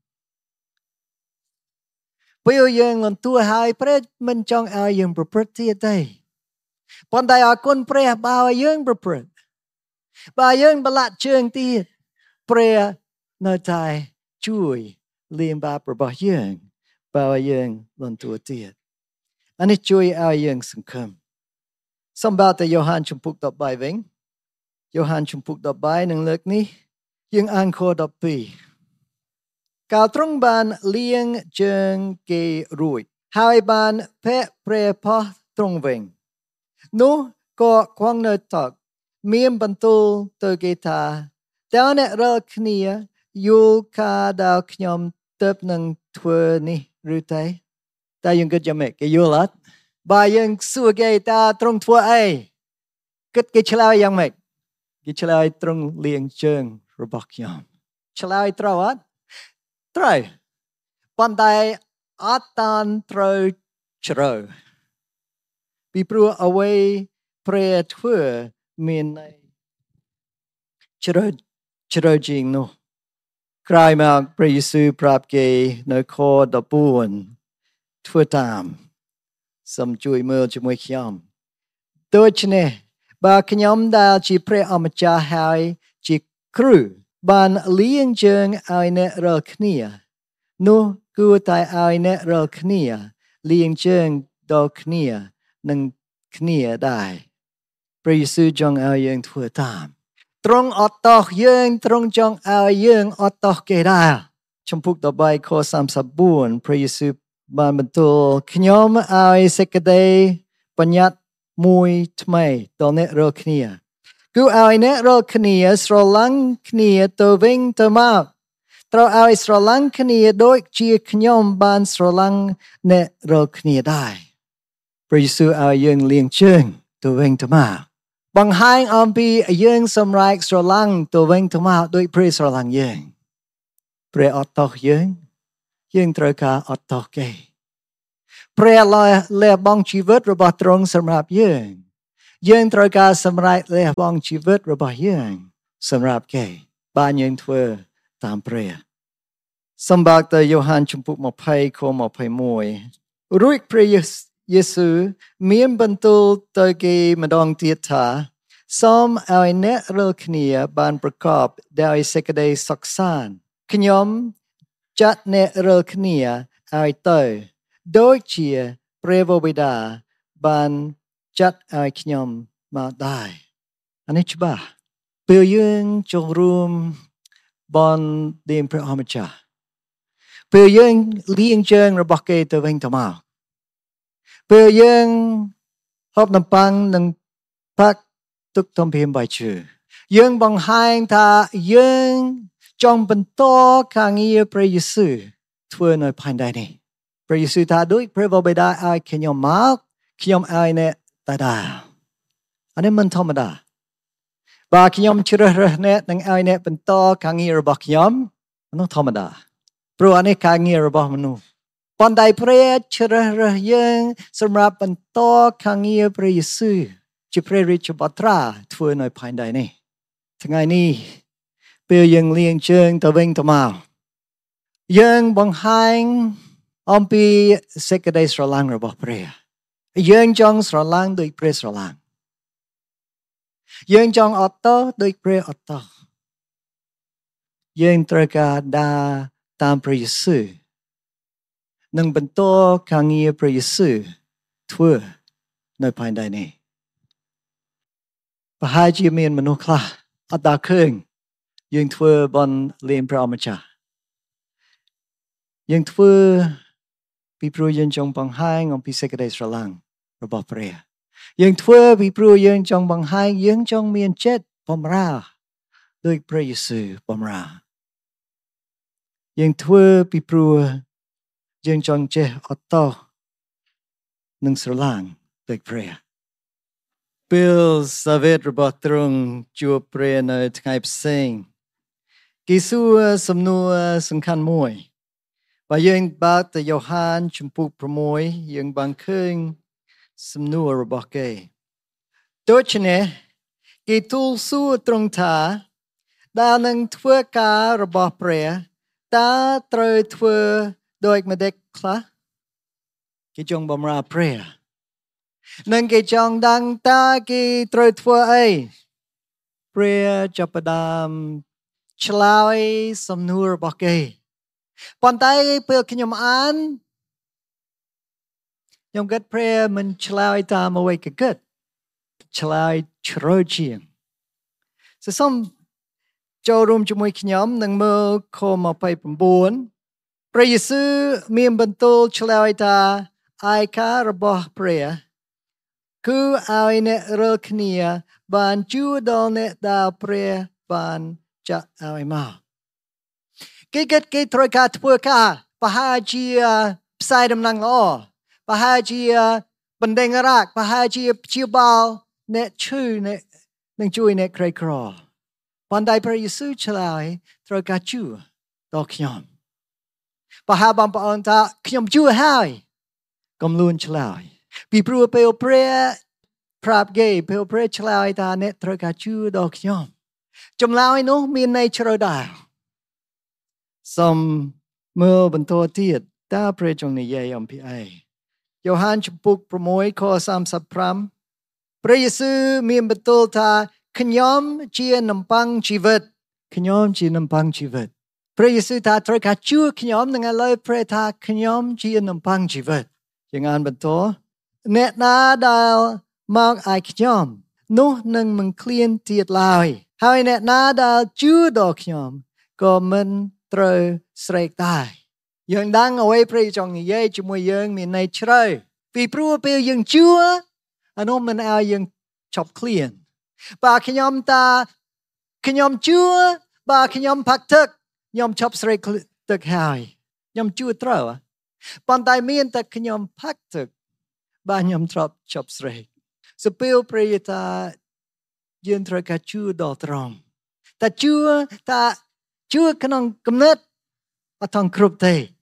A: ពេលយើងលន់តួហើយព្រះមិនចង់ឲ្យយើងប្រព្រឹត្តទៀតទេប៉ុន្តែអរគុណព្រះបើយើងប្រព្រឹត្តបើយើងបលាក់ជើងទៀតព្រះនៅតែជួយលាងបាបរបស់យើងបើយើងលន់តួទៀតអានេះជួយឲ្យយើងសង្ឃឹមសម្បត្តិយ៉ូហានជំពូក13វិញយ៉ូហានជំពូក13នឹងលើកនេះយើងអានខ12កាលទ្រង់បានលាងជើងគេរួចហើយបានភ័ក្រព្រះផោះទ្រង់វិញនោះក៏គង់នៅតុមានបន្ទូលទៅគេថាតើអ្នករាល់គ្នាយល់ការដែលខ្ញុំទើបនឹងធ្វើនេះឬទេតែយើងគិតយ៉ាងម៉េចគេយល់អត់បើយើងសួរគេតើទ្រង់ធ្វើអីគិតគេឆ្លើយយ៉ាងម៉េចគេឆ្លើយទ្រង់លាងជើងរបស់ខ្ញុំឆ្លើយត្រូវអត់ត្រូវប៉ុន្តែអត់តាន់ត្រូវជ្រៅពីព្រោះអ្វីព្រះធ្វើមានជ្រៅជ្រៅជាងនោះក្រោយមកព្រះយេស៊ូវប្រាប់គេនៅខ14ធ្វើតាមសូមជួយមើលជាមួយខ្ញុំដូច្នេះបើខ្ញុំដែលជាព្រះអម្ចាស់ហើយជាគ្រូបានលាងជើងឲ្យអ្នករាល់គ្នានោះគួរតែឲ្យអ្នករាល់គ្នាលាងជើងដល់គ្នានឹងគ្នាដែរព្រះយេស៊ូវចង់ឲ្យយើងធ្វើតាមទ្រង់អត់តោះយើងទ្រង់ចង់ឲ្យយើងអត់តោះគេដែរចំពុក13ខ34ព្រះយេស៊ូវបានបន្ទូលខ្ញុំឲ្យសេចក្តីបញ្ញត្តិមួយថ្មីដល់អ្នករាល់គ្នាគឺឲ្យអ្នករាល់គ្នាស្រឡាញ់គ្នាទៅវិញទៅមកត្រូវឲ្យស្រឡាញ់គ្នាដូចជាខ្ញុំបានស្រឡាញ់អ្នករាល់គ្នាដែរព្រះយេស៊ូវឲ្យយើងលាងជើងទៅវិញទៅមកបង្ហាញអំពីយើងសម្រេចស្រឡាញ់ទៅវិញទៅមកដោយព្រះស្រឡាញ់យើងព្រះអត់តោះយើងយើងត្រូវការអត់ទោសគេព្រះលះបង់ជីវិតរបស់ទ្រង់សម្រាប់យើងយើងត្រូវការសម្រេចលះបង់ជីវិតរបស់យើងសម្រាប់គេបានយើងធ្វើតាមព្រះសម្បត្តិទៅយ៉ូហានជំពូកยี่สิบខยี่สิบเอ็ดរួចព្រះយេស៊ូវមានបន្ទូលទៅគេម្ដងទៀតថាសូមឲ្យអ្នករាល់គ្នាបានប្រកបដោយសេចក្តីសុខសាន្តខ្ញុំចាត់អ្នករាល់គ្នាឲ្យទៅដូចជាព្រះបិតាបានចាត់ឲ្យខ្ញុំមកដែរអានេះច្បាស់ពេលយើងចូលរួមបន់ដេញព្រះអម្ចាស់ពេលយើងលៀងជើងរបស់គេទៅវិញទៅមកពេលយើងហូបនំប៉័ងនិងផាក់ទុកទំពាំបាយជឿយើងបង្ហាញថាយើងចង់បន្តការងារព្រះយេស៊ូវធ្វើនៅផែនដីនេះព្រះយេស៊ូវថាដូចព្រះបិតាឲ្យខ្ញុំមកខ្ញុំឲ្យអ្នកតាដែរអានេះមិនធម្មតាបើខ្ញុំជ្រើសរើសអ្នកនឹងឲ្យអ្នកបន្តការងាររបស់ខ្ញុំនោះធម្មតាព្រោះអានេះការងាររបស់មនុស្សប៉ុន្តែព្រះជ្រើសរើសយើងសម្រាប់បន្តការងារព្រះយេស៊ូវជាព្រះរាជបុត្រាធ្វើនៅផែនដីនេះថ្ងៃនេះពេលយើងលៀងជើងទៅវិញទៅមកយើងបង្ហាញអំពីសេចក្តីស្រឡាញ់របស់ព្រះយើងចង់ស្រឡាញ់ដោយព្រះស្រឡាញ់យើងចង់អត់ទោសដូចព្រះអត់ទោសយើងត្រូវការដើរតាមព្រះយេស៊ូវនិងបន្តការងារព្រះយេស៊ូវធ្វើនៅផែនដីនេះប្រហែលជាមានមនុស្សខ្លះអត់ដល់ឃើញយើងធ្វើបន់លេងព្រះអម្ចាស់យើងធ្វើពីព្រោះយើងចង់បង្ហាញអំពីសេចក្តីស្រឡាញ់របស់ព្រះយើងធ្វើពីព្រោះយើងចង់បង្ហាញយើងចង់មានចិត្តបម្រើដោយព្រះយេស៊ូវបម្រើយើងធ្វើពីព្រោះយើងចង់ចេះអត់ទោសនិងស្រឡាញ់ដូចព្រះពេលសាវេតរបស់ទ្រង់ជួបព្រះនៅថ្ងៃផ្សេងគេសួរសំណួរសំខាន់មួយបើយើងបើកទៅយ៉ូហានជំពូកsáuយើងបានឃើញសំណួររបស់គេដូច្នេះគេទូលសួរទ្រង់ថាដែលនឹងធ្វើការរបស់ព្រះតើត្រូវធ្វើដូចម្ដេចខ្លះគេចង់បម្រើព្រះនិងគេចង់ដឹងតើគេត្រូវធ្វើអីព្រះចាប់ផ្ដើមឆ្លើយសំណួររបស់គេប៉ុន្តែពេលខ្ញុំអានខ្ញុំគិតព្រះមិនឆ្លើយតាមអ្វីគេគិតឆ្លើយជ្រៅជាងសូមចូលរួមជាមួយខ្ញុំនឹងមើលខยี่สิบเก้าព្រះយេស៊ូវមានបន្ទូលឆ្លើយថាឯការបស់ព្រះគឺឲ្យអ្នករាល់គ្នាបានជួដល់អ្នកដែលព្រះបានចាក់ឲ្យមកគេគិតគេត្រូវការធ្វើការប្រហែលជាផ្សាយដំណឹងល្អប្រហែលជាបណ្ដេញរាគប្រហែលជាព្យាបាលអ្នកឈឺអ្នកនឹងជួយអ្នកក្រីក្រប៉ុន្តែព្រះយេស៊ូវឆ្លើយត្រូវការជួដល់ខ្ញុំប្រហែលបងប្អូនថាខ្ញុំជួហើយកុំលួនឆ្លើយពីព្រោះពេលព្រះប្រាប់គេពេលព្រះឆ្លើយថាអ្នកត្រូវការជួដល់ខ្ញុំចម្លើយនោះមានន័យជ្រៅដែរសូមមើលបន្តទៀតតើព្រះចង់និយាយអំពីអីយ៉ូហានជំពូកsáuខ三十五ព្រះយេស៊ូវមានបន្ទូលថាខ្ញុំជានំប៉័ងជីវិតខ្ញុំជានំប៉័ងជីវិតព្រះយេស៊ូវថាត្រូវការជួខ្ញុំនឹងឥឡូវព្រះថាខ្ញុំជានំប៉័ងជីវិតយើងអានបន្តអ្នកណាដែលមកឲ្យខ្ញុំនោះនឹងមិនឃ្លានទៀតឡើយហើយអ្នកណាដែលជឿដល់ខ្ញុំក៏មិនត្រូវស្រេកដែរយើងដឹងអ្វីព្រះចង់និយាយជាមួយយើងមានន័យជ្រៅពីព្រោះពេលយើងជឿអានោះមិនឲ្យយើងឈប់ឃ្លានបើខ្ញុំតាខ្ញុំជឿបើខ្ញុំផឹកទឹកខ្ញុំឈប់ស្រេកទឹកហើយខ្ញុំជឿត្រូវប៉ុន្តែមានតែខ្ញុំផឹកទឹកបើខ្ញុំធ្លាប់ឈប់ស្រេកសពេលព្រះយេថាយើងត្រូវការជឿដល់ត្រង់តែជឿថាជឿក្នុងគំនិតអត់ថងគ្រប់ទេ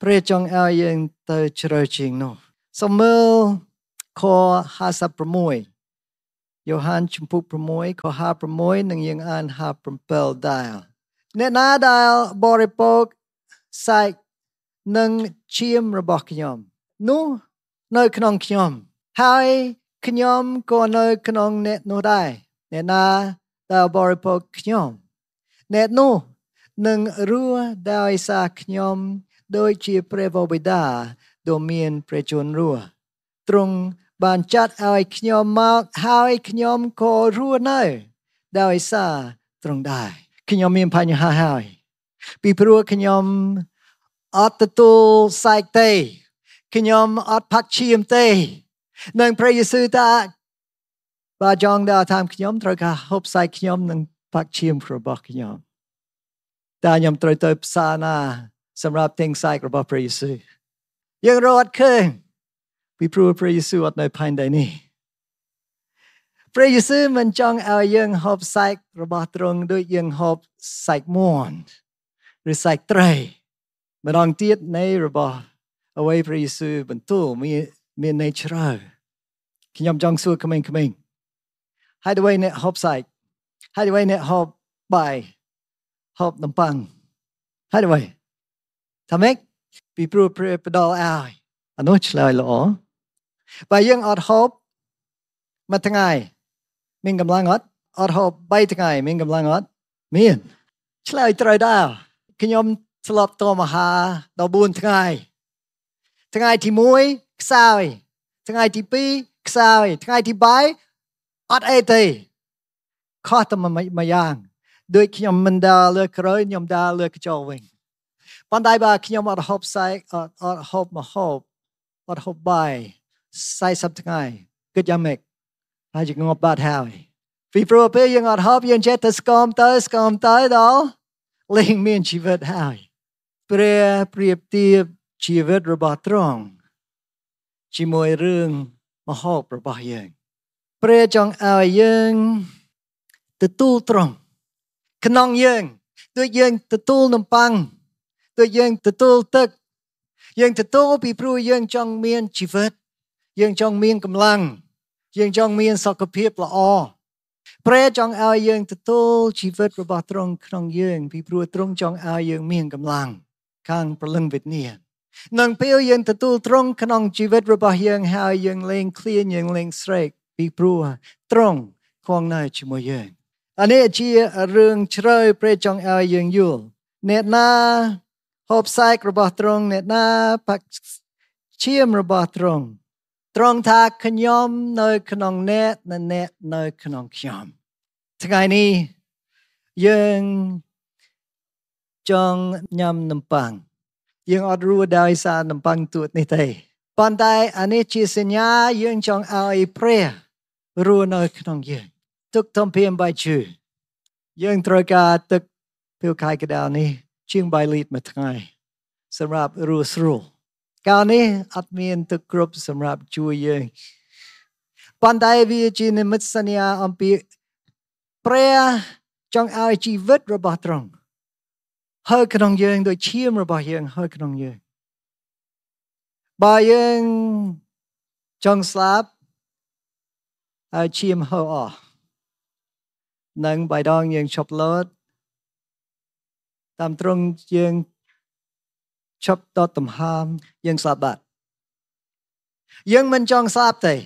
A: ព្រះចង់ឲ្យយើងទៅជ្រៅជាងនោះសូមមើលខห้าสิบหกយ៉ូហានជំពូកหกខห้าสิบหกនិងយើងអានห้าสิบเจ็ดដែរអ្នកណាដែលបរិភោគសាច់និងឈាមរបស់ខ្ញុំនោះនៅក្នុងខ្ញុំហើយខ្ញុំក៏នៅក្នុងអ្នកនោះដែរអ្នកណាដែលបរិភោគខ្ញុំអ្នកនោះនឹងរស់ដោយសារខ្ញុំដូចជាព្រះបិតាដ៏មានព្រះជន្មរស់ទ្រង់បានចាត់ឲ្យខ្ញុំមកហើយខ្ញុំក៏រស់នៅដោយសារទ្រង់ដែរខ្ញុំមានបញ្ហាហើយពីព្រោះខ្ញុំអត់ទទួលសាច់ទេខ្ញុំអត់ផាក់ឈាមទេនឹងព្រះយេស៊ូវថាបើចង់ដល់តាមខ្ញុំត្រូវការហូបសាច់ខ្ញុំនិងផាក់ឈាមរបស់ខ្ញុំតែខ្ញុំត្រូវទៅផ្សារណាសម្រាប់ទិញសាច់របស់ព្រះយេស៊ូវយើងរត់ឃើញពីព្រោះព្រះយេស៊ូវអត់នៅផែនដីនេះព្រះយេស៊ូវមិនចង់ឲ្យយើងហូបសាច់របស់ទ្រង់ដូចយើងហូបសាច់មាន់ឬសាច់ត្រីម្ដងទៀតនៃរបស់អ្វីព្រះយេស៊ូវបន្ទូលមានមានន័យច្រើនខ្ញុំចង់សួរក្មេងៗហើយអ្វីអ្នកហូបសាច់ហើយអ្វីអ្នកហូបបាយហូបនំប៉័ងហើយអ្វីថាម៉េចពីព្រោះព្រះផ្ដល់ឲ្យអានោះឆ្លើយល្អបើយើងអត់ហូបមួយថ្ងៃមានកម្លាំងអត់អត់ហូបបីថ្ងៃមានកម្លាំងអត់មានឆ្លើយត្រូវដែរខ្ញុំស្លាប់តមហាដល់បួនថ្ងៃថ្ងៃទីមួយខ្សោយថ្ងៃទីពីរខ្សោយថ្ងៃទីបីអត់អីទេខុសតែមួយយ៉ាងដូចខ្ញុំមិនដើរលើក្រោយខ្ញុំដើរលើកញ្ចក់វិញប៉ុន្តែបើខ្ញុំអត់ហូបសាច់អត់អត់ហូបមកហូបអត់ហូបបាយសាច់សប្តាហ៍ថ្ងៃគិតយ៉ាងម៉េចហើយជាងប់បាត់ហើយពីព្រោះពេលយើងអត់ហូបយើងចេះតែស្គមទៅស្គមទៅដល់លេងមានជីវិតហើយព្រះប្រៀបធៀបជីវិតរបស់ទ្រង់ជាមួយរឿងមហូបរបស់យើងព្រះចង់ឲ្យយើងទទួលទ្រង់ក្នុងយើងដូចយើងទទួលនំប៉័ងដូចយើងទទួលទឹកយើងទទួលពីព្រោះយើងចង់មានជីវិតយើងចង់មានកម្លាំងយើងចង់មានសុខភាពល្អព្រះចង់ឲ្យយើងទទួលជីវិតរបស់ទ្រង់ក្នុងយើងពីព្រោះទ្រង់ចង់ឲ្យយើងមានកម្លាំងខាងព្រលឹងវិញ្ញាណនឹងពេលយើងទទួលទ្រង់ក្នុងជីវិតរបស់យើងហើយយើងលែងឃ្លានយើងលែងស្រេកពីព្រោះទ្រង់គង់នៅជាមួយយើងអានេះជារឿងជ្រៅព្រះចង់ឲ្យយើងយល់អ្នកណាហូបសាច់របស់ទ្រង់អ្នកណាផាក់ឈាមរបស់ទ្រង់ទ្រង់ថាខ្ញុំនៅក្នុងអ្នកនិងអ្នកនៅក្នុងខ្ញុំថ្ងៃនេះយើងចង់ញ៉ាំនំប៉័ងយើងអត់រស់ដោយសារនំប៉័ងទួតនេះទេប៉ុន្តែអានេះជាសញ្ញាយើងចង់ឲ្យព្រះរស់នៅក្នុងយើងទឹកទំពាំបាយជឿយើងត្រូវការទឹកពេលខែកណ្ដាលនេះជាង3លីត្រមួយថ្ងៃសម្រាប់រស់ស្រួលកាលនេះអត់មានទឹកគ្រប់សម្រាប់ជួយយើងប៉ុន្តែវាជានិមិត្តសញ្ញាអំពីព្រះចង់ឲ្យជីវិតរបស់ទ្រង់ហើយក្នុងយើងដោយឈាមរបស់យើងហើយក្នុងយើងបើយើងចង់ស្លាប់ហើយឈាមហូរអស់នឹងបៃដងយើងឈប់លោតតាមទ្រង់យើងឈប់តតំហាមយើងស្លាប់បាត់យើងមិនចង់ស្លាប់ទេ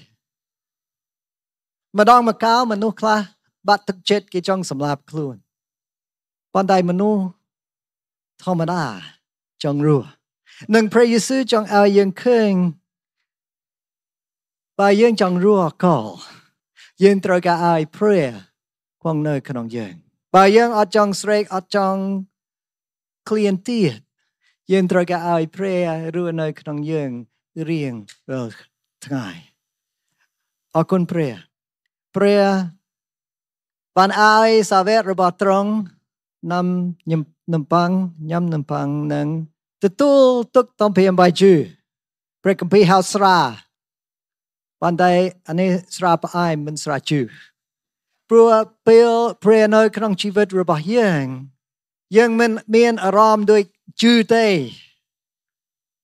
A: ម្ដងមកកៅមនុស្សខ្លះបាត់ទឹកចិត្តគេចង់សម្លាប់ខ្លួនប៉ុន្តែមនុស្សធម្មតាចង់រស់នឹងព្រះយេស៊ូវចង់ឲ្យយើងឃើញបើយើងចង់រស់កលយើងត្រូវការឲ្យព្រះគង់នៅក្នុងយើងបើយើងអត់ចង់ស្រេកអត់ចង់ឃ្លានទៀតយើងត្រូវការឲ្យព្រះរស់នៅក្នុងយើងរៀងរាល់ថ្ងៃអរគុណព្រះព្រះបានឲ្យសាវករបស់ទ្រង់នាំញ៉ាំនំប៉័ងញ៉ាំនំប៉័ងនិងទទួលទឹកទំពាំបាយជឿព្រះគម្ពីរហៅស្រាប៉ុន្តែអានេះស្រាផ្អែមមិនស្រាជឿព្រោះពេលព្រះនៅក្នុងជីវិតរបស់យើងយើងមិនមានអារម្មណ៍ដូចជឿទេ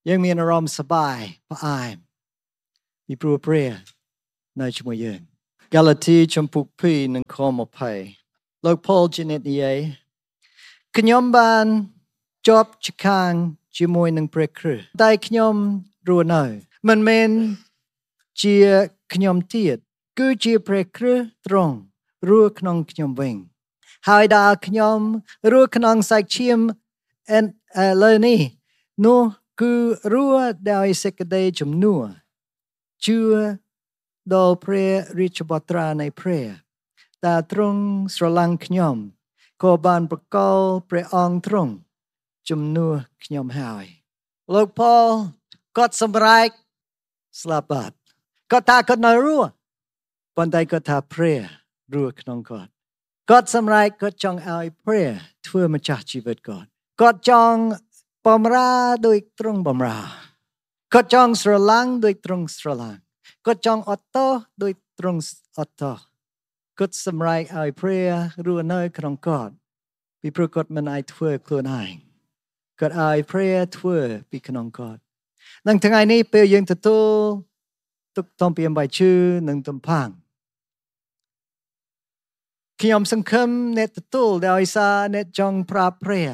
A: យើងមានអារម្មណ៍សប្បាយផ្អែមពីព្រោះព្រះនៅជាមួយយើងកាឡាទីចំពុកពីរនិងខម្ភៃលោកប៉ូលជានិយាយខ្ញុំបានជាប់ជខាងជាមួយនឹងព្រះគ្រីស្ទតែខ្ញុំរស់នៅមិនមែនជាខ្ញុំទៀតគឺជាព្រះគ្រីស្ទទ្រង់រស់ក្នុងខ្ញុំវិញហើយដែលខ្ញុំរស់ក្នុងសាច់ឈាមអិនឥឡូវនេះនោះគឺរស់ដោយសេចក្តីជំនឿជឿដល់ព្រះរាជបុត្រានៃព្រះដែលទ្រង់ស្រឡាញ់ខ្ញុំក៏បានប្រកល់ព្រះអង្គទ្រង់ជំនួសខ្ញុំហើយលោកប៉ូលគាត់សម្រេចស្លាប់បាត់គាត់ថាគាត់នៅរស់ប៉ុន្តែគាត់ថាព្រះរស់ក្នុងគាត់គាត់សម្រេចគាត់ចង់ឲ្យព្រះធ្វើម្ចាស់ជីវិតគាត់គាត់ចង់បម្រើដោយទ្រង់បម្រើគាត់ចង់ស្រឡាញ់ដោយទ្រង់ស្រឡាញ់គាត់ចង់អត់ទោសដោយទ្រង់អត់ទោសគាត់សម្រេចឲ្យព្រះរស់នៅក្នុងគាត់ពីព្រោះគាត់មិនអាចធ្វើខ្លួនឯងគាត់ឲ្យព្រះធ្វើពីក្នុងគាត់នឹងថ្ងៃនេះពេលយើងទទួលទុកតំពីអំបីជឿនិងទំផាំងខ្ញុំសង្ឃឹមអ្នកទទួលដោយសារអ្នកចង់ប្រាប់ព្រះ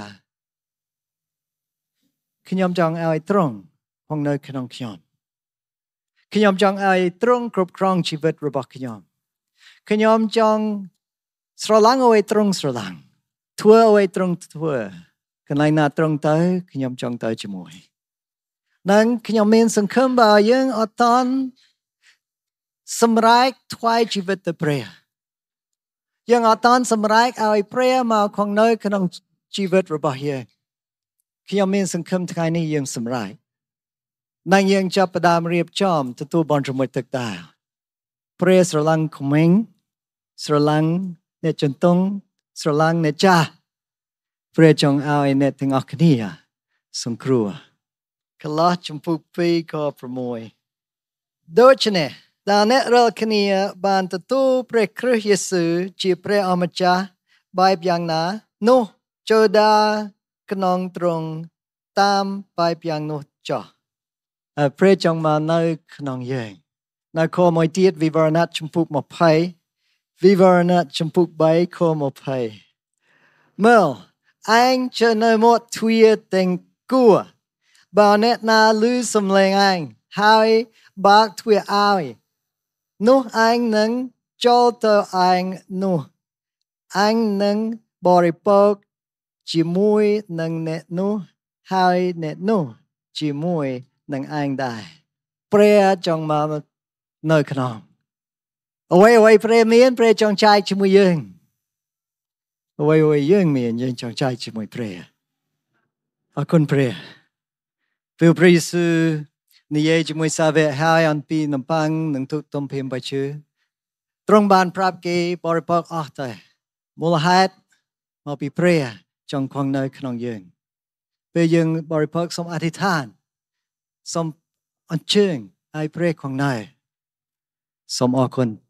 A: ខ្ញុំចង់ឲ្យទ្រង់គង់នៅក្នុងខ្ញុំខ្ញុំចង់ឲ្យទ្រង់គ្រប់គ្រងជីវិតរបស់ខ្ញុំខ្ញុំចង់ស្រឡាញ់ឲ្យទ្រង់ស្រឡាញ់ធ្វើឲ្យទ្រង់ធ្វើកន្លែងណាទ្រង់ទៅខ្ញុំចង់ទៅជាមួយនឹងខ្ញុំមានសង្ឃឹមបើយើងអត់តន់សម្រេចថ្វាយជីវិតទៅព្រះយើងអត់តន់សម្រេចឲ្យព្រះមកគង់នៅក្នុងជីវិតរបស់យើងខ្ញុំមានសង្ឃឹមថ្ងៃនេះយើងសម្រេចនឹងយើងចាប់ផ្ដើមរៀបចំទទួលបន់ជាមួយទឹកតាព្រះស្រឡាញ់ក្មេងស្រឡាញ់អ្នកចន្ទង់ស្រឡាញ់អ្នកចាស់ព្រះចង់ឲ្យអ្នកទាំងអស់គ្នាសង្គ្រោះកឡោះចំពុកពីរខប្រាំមួយដូច្នេះដែលអ្នករាល់គ្នាបានទទួលព្រះគ្រីស្ទយេស៊ូវជាព្រះអម្ចាស់បែបយ៉ាងណានោះចូលដើរក្នុងទ្រង់តាមបែបយ៉ាងនោះចុះព្រះចង់មកនៅក្នុងយើងនៅខមួយទៀតវិវរណៈចំពុកยี่สิบវិវរណៈចំពុកបីខยี่สิบមើលឯងចូលនៅមាត់ទ្វារទាំងគួរបើអ្នកណាឮសំឡេងឯងហើយបើកទ្វារឲ្យនោះឯងនឹងចូលទៅឯងនោះឯងនឹងបរិភោគជាមួយនឹងអ្នកនោះហើយអ្នកនោះជាមួយនឹងឯងដែរព្រះចង់មកនៅក្នុងអ្វីអ្វីព្រះមានព្រះចង់ចែកជាមួយយើងអ្វីអ្វីយើងមានយើងចង់ចែកជាមួយព្រះអរគុណព្រះពេលព្រះយេស៊ូវនិយាយជាមួយសាវកហើយអំពីនំប៉័ងនិងទូកទំភៀមបាជឺទ្រង់បានប្រាប់គេបរិភោគអស់តែមូលហេតុមកពីព្រះចង់គង់នៅក្នុងយើងពេលយើងបរិភោគសូមអធិដ្ឋានសូមអញ្ជើញឲ្យព្រះគង់នៅសូមអរគុណ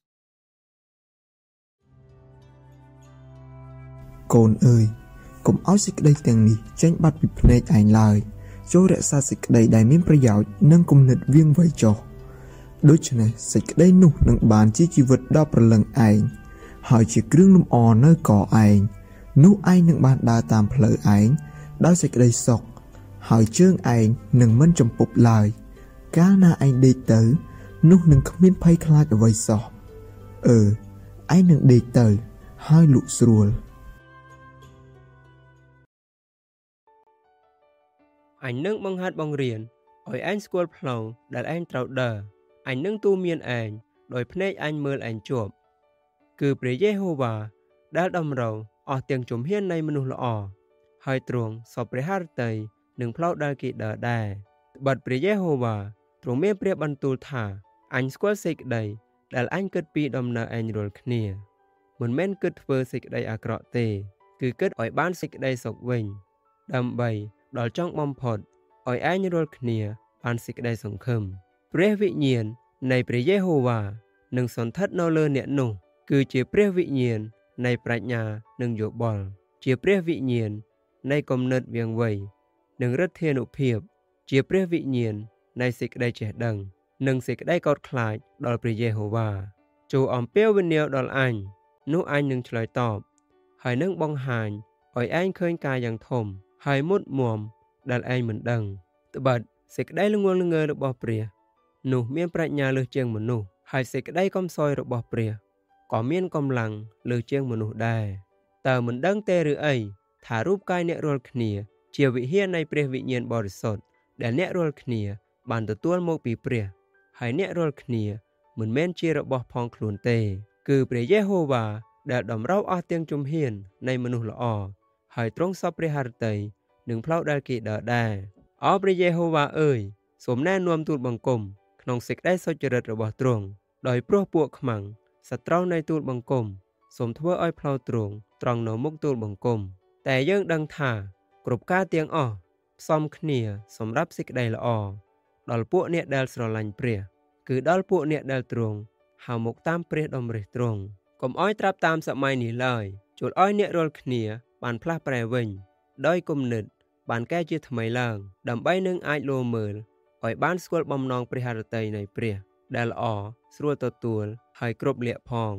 B: កូនអើយកុំឲ្យសេចក្តីទាំងនេះចេញបាត់ពីភ្នែកឯងឡើយចូលរក្សាសេចក្តីដែលមានប្រយោជន៍និងគំនិតវាងវៃចុះដូច្នេះសេចក្តីនោះនឹងបានជាជីវិតដ៏ប្រលឹងឯងហើយជាគ្រឿងលម្អនៅកឯងនោះឯងនឹងបានដើរតាមផ្លូវឯងដោយសេចក្តីសុខហើយជើងឯងនឹងមិនចំពប់ឡើយកាលណាឯងដេកទៅនោះនឹងគ្មានភ័យខ្លាចអ្វីសោះអឺឯងនឹងដេកទៅហើយលក់ស្រួល
C: អញនឹងបង្ហាត់បង្រៀនឲ្យឯងស្គាល់ផ្លូវដែលឯងត្រូវដើរអញនឹងទូមានឯងដោយភ្នែកអញមើលឯងជាប់គឺព្រះយេហូវ៉ាដែលតម្រូវអស់ទាំងជំហាននៃមនុស្សល្អហើយទ្រង់សពព្រះハរតីនឹងផ្លូវដែលគេដើរដែរត្បិតព្រះយេហូវ៉ាទ្រង់មានព្រះបន្ទូលថាអញស្គាល់សេចក្តីដែលអញគិតពីដំណើរឯងរាល់គ្នាមិនមែនគិតធ្វើសេចក្តីអាក្រក់ទេគឺគិតឲ្យបានសេចក្តីសុខវិញដើម្បីដល់ចុងបំផុតឲ្យឯងរាល់គ្នាបានសេចក្តីសង្ឃឹមព្រះវិញ្ញាណនៃព្រះយេហូវ៉ានឹងសន្ធិដ្ឋនៅលើអ្នកនោះគឺជាព្រះវិញ្ញាណនៃប្រាជ្ញានិងយោបល់ជាព្រះវិញ្ញាណនៃគំនិតវាងវៃនិងឫទ្ធានុភាពជាព្រះវិញ្ញាណនៃសេចក្តីចេះដឹងនិងសេចក្តីកោតខ្លាចដល់ព្រះយេហូវ៉ាចូលអំពាវនាវដល់អញនោះអញនឹងឆ្លើយតបហើយនឹងបង្ហាញឲ្យឯងឃើញការយ៉ាងធំហើយមុតមមដែលឯងមិនដឹងត្បិតសេចក្តីល្ងន់ល្ងើរបស់ព្រះនោះមានប្រាជ្ញាលើសជាងមនុស្សហើយសេចក្តីកំសោយរបស់ព្រះក៏មានកម្លាំងលើសជាងមនុស្សដែរតើមិនដឹងទេឬអីថារូបកាយអ្នករាល់គ្នាជាវិហារនៃព្រះវិញ្ញាណបរិសុទ្ធដែលអ្នករាល់គ្នាបានទទួលមកពីព្រះហើយអ្នករាល់គ្នាមិនមែនជារបស់ផងខ្លួនទេគឺព្រះយេហូវ៉ាដែលតម្រូវអស់ទាំងជំហាននៃមនុស្សល្អហើយទ្រង់សពព្រះハរតីនឹងផ្លូវដែលគេដើរដែរអោព្រះយេហូវ៉ាអើយសូមណែនាំទូលបង្គំក្នុងសេចក្តីសុចរិតរបស់ទ្រង់ដោយព្រោះពួកខ្មាំងសត្រូវនៃទូលបង្គំសូមធ្វើឲ្យផ្លូវទ្រង់ត្រង់នៅមុខទូលបង្គំតែយើងដឹងថាគ្រប់ការទាំងអស់ផ្សំគ្នាសម្រាប់សេចក្តីល្អដល់ពួកអ្នកដែលស្រឡាញ់ព្រះគឺដល់ពួកអ្នកដែលទ្រង់ហៅមកតាមព្រះតម្រិះទ្រង់កុំឲ្យត្រាប់តាមសម័យនេះឡើយជួលឲ្យអ្នករាល់គ្នាបានផ្លាស់ប្រែវិញដោយគំនិតបានកែជាថ្មីឡើងដើម្បីនឹងអាចលោមើលឲ្យបានស្គាល់បំណងព្រះハរតីនៃព្រះដែលល្អស្រួលទទួលហើយគ្រប់លក្ខផង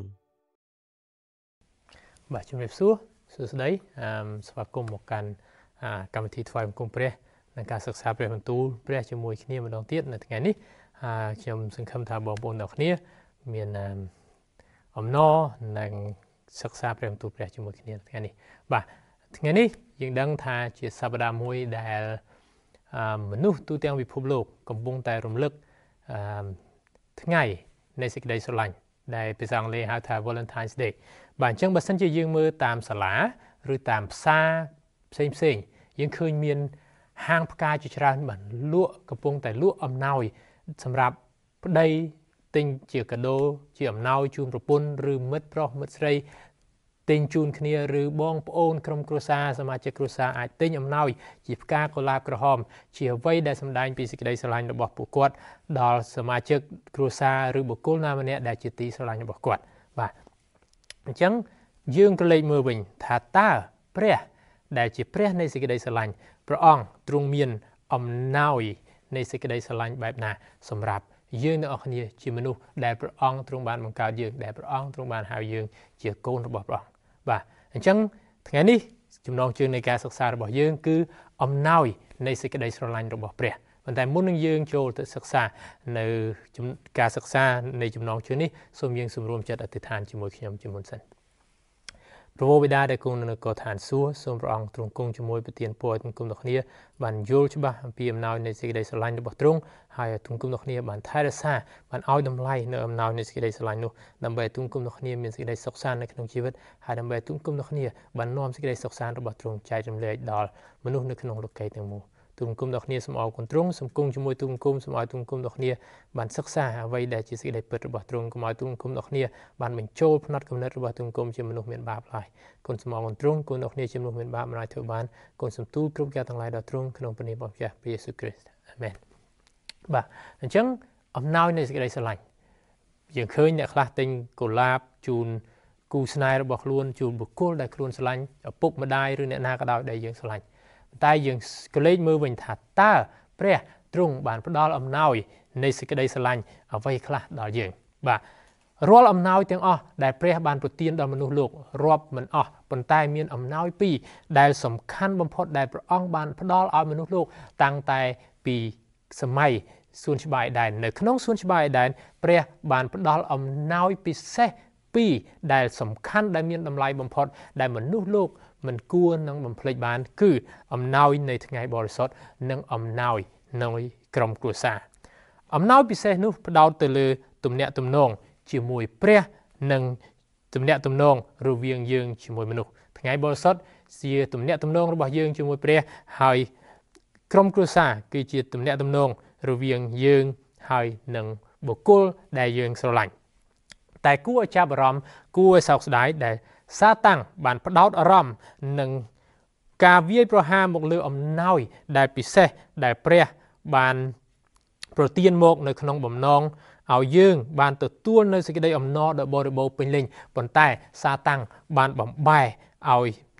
D: បាទជំរាបសួរសួស្តីអឺស្វាគមន៍មកកាន់កម្មវិធីថ្វាយបង្គំព្រះនិងការសិក្សាព្រះបន្ទូលព្រះជាមួយគ្នាម្ដងទៀតនៅថ្ងៃនេះហើយខ្ញុំសង្ឃឹមថាបងប្អូនទាំងគ្នាមានអំណរនិងសិក្សាព្រះបន្ទូលព្រះជាមួយគ្នាថ្ងៃនេះបាទថ្ងៃនេះយើងដឹងថាជាសប្តាហ៍មួយដែលមនុស្សទូទាំងពិភពលោកកំពុងតែរំលឹកថ្ងៃនៃសេចក្តីស្រឡាញ់ដែលភាសាអង់គ្លេសហៅថា Valentine's Day បាទអញ្ចឹងបើសិនជាយើងមើលតាមសាលាឬតាមផ្សារផ្សេងផ្សេងយើងឃើញមានហាងផ្កាជាច្រើនបានលក់កំពុងតែលក់អំណោយសម្រាប់ប្តីទិញជាកាដូជាអំណោយជូនប្រពន្ធឬមិត្តប្រុសមិត្តស្រីទិញជូនគ្នាឬបងប្អូនក្រុមគ្រួសារសមាជិកគ្រួសារអាចទិញអំណោយជាផ្កាកុលាបក្រហមជាអ្វីដែលសម្ដែងពីសេចក្តីស្រឡាញ់របស់ពួកគាត់ដល់សមាជិកគ្រួសារឬបុគ្គលណាម្នាក់ដែលជាទីស្រឡាញ់របស់គាត់បាទអញ្ចឹងយើងក៏លេចមើលវិញថាតើព្រះដែលជាព្រះនៃសេចក្តីស្រឡាញ់ព្រះអង្គទ្រង់មានអំណោយនៃសេចក្តីស្រឡាញ់បែបណាសម្រាប់យើងទាំងអស់គ្នាជាមនុស្សដែលព្រះអង្គទ្រង់បានបង្កើតយើងដែលព្រះអង្គទ្រង់បានហៅយើងជាកូនរបស់ព្រះអង្គបាទអញ្ចឹងថ្ងៃនេះចំណងជើងនៃការសិក្សារបស់យើងគឺអំណោយនៃសេចក្តីស្រឡាញ់របស់ព្រះប៉ុន្តែមុននឹងយើងចូលទៅសិក្សានៅការសិក្សានៃចំណងជើងនេះសូមយើងសម្រួមចិត្តអធិដ្ឋានជាមួយខ្ញុំជាមុនសិនព្រះបិតាដែលគង់នៅនគរឋានសួគ៌សូមព្រះអង្គទ្រង់គង់ជាមួយប្រទានពរឲ្យទាំងគុំទាំងគ្នាបានយល់ច្បាស់អំពីអំណោយនៃសេចក្តីស្រឡាញ់របស់ទ្រង់ហើយឲ្យទាំងគុំទាំងគ្នាបានថែរក្សាបានឲ្យតម្លៃនៅអំណោយនៃសេចក្តីស្រឡាញ់នោះដើម្បីឲ្យទាំងគុំទាំងគ្នាមានសេចក្តីសុខសាន្តនៅក្នុងជីវិតហើយដើម្បីឲ្យទាំងគុំទាំងគ្នាបាននាំសេចក្តីសុខសាន្តរបស់ទ្រង់ចែករំលែកដល់មនុស្សនៅក្នុងលោកីយ៍ទាំងមូលទូលគុំដល់គ្នាសូមអរគុណទ្រង់សូមគង់ជាមួយទូលគុំសូមឲ្យទូលគុំដល់គ្នាបានសិក្សាអ្វីដែលជាសេចក្តីពិតរបស់ទ្រង់កុំឲ្យទូលគុំដល់គ្នាបានបញ្ចូលផ្នត់គំនិតរបស់ទូលគុំជាមនុស្សមានបាបឡើយគុណសូមអរគុណទ្រង់គុណដល់គ្នាជាមនុស្សមានបាបមិនអាចធ្វើបានគុណសូមទូលគ្រប់ការទាំងឡាយដល់ទ្រង់ក្នុងព្រះនាមរបស់ព្រះយេស៊ូវគ្រីស្ទអាមែនបាទអញ្ចឹងអំណោយនៃសេចក្តីស្រឡាញ់យើងឃើញអ្នកខ្លះទិញកុលាបជូនគូស្នេហ៍របស់ខ្លួនជូនបុគ្គលដែលខ្លួនស្រឡាញ់ឪពុកម្ដាយឬអ្នកណាក៏ដោយដែលយើងស្រឡាញ់តែយើងក៏លេចមើលវិញថាតើព្រះទ្រង់បានផ្ដល់អំណោយនៃសេចក្តីស្រឡាញ់អ្វីខ្លះដល់យើងបាទរាល់អំណោយទាំងអស់ដែលព្រះបានប្រទានដល់មនុស្សលោករាប់មិនអស់ប៉ុន្តែមានអំណោយពីរដែលសំខាន់បំផុតដែលព្រះអង្គបានផ្ដល់ឲ្យមនុស្សលោកតាំងតែពីសម័យសួនច្បារអេដែននៅក្នុងសួនច្បារអេដែនព្រះបានផ្ដល់អំណោយពិសេសពីរដែលសំខាន់ដែលមានតម្លៃបំផុតដែលមនុស្សលោកមិនគួរនឹងបំភ្លេចបានគឺអំណោយនៃថ្ងៃបរិសុទ្ធនិងអំណោយនៃក្រុមគ្រួសារអំណោយពិសេសនោះផ្ដោតទៅលើទំនាក់ទំនងជាមួយព្រះនិងទំនាក់ទំនងរវាងយើងជាមួយមនុស្សថ្ងៃបរិសុទ្ធជាទំនាក់ទំនងរបស់យើងជាមួយព្រះហើយក្រុមគ្រួសារគឺជាទំនាក់ទំនងរវាងយើងហើយនិងបុគ្គលដែលយើងស្រឡាញ់តែគួរឲ្យចាប់អារម្មណ៍គួរឲ្យសោកស្ដាយដែលសាតាំងបានផ្ដោតអារម្មណ៍នឹងការវាយប្រហារមកលើអំណោយដែលពិសេសដែលព្រះបានប្រទានមកនៅក្នុងបំណងឲ្យយើងបានទទួលនៅសេចក្តីអំណរដ៏បរិបូរណ៍ពេញលេញប៉ុន្តែសាតាំងបានបំបែឲ្យ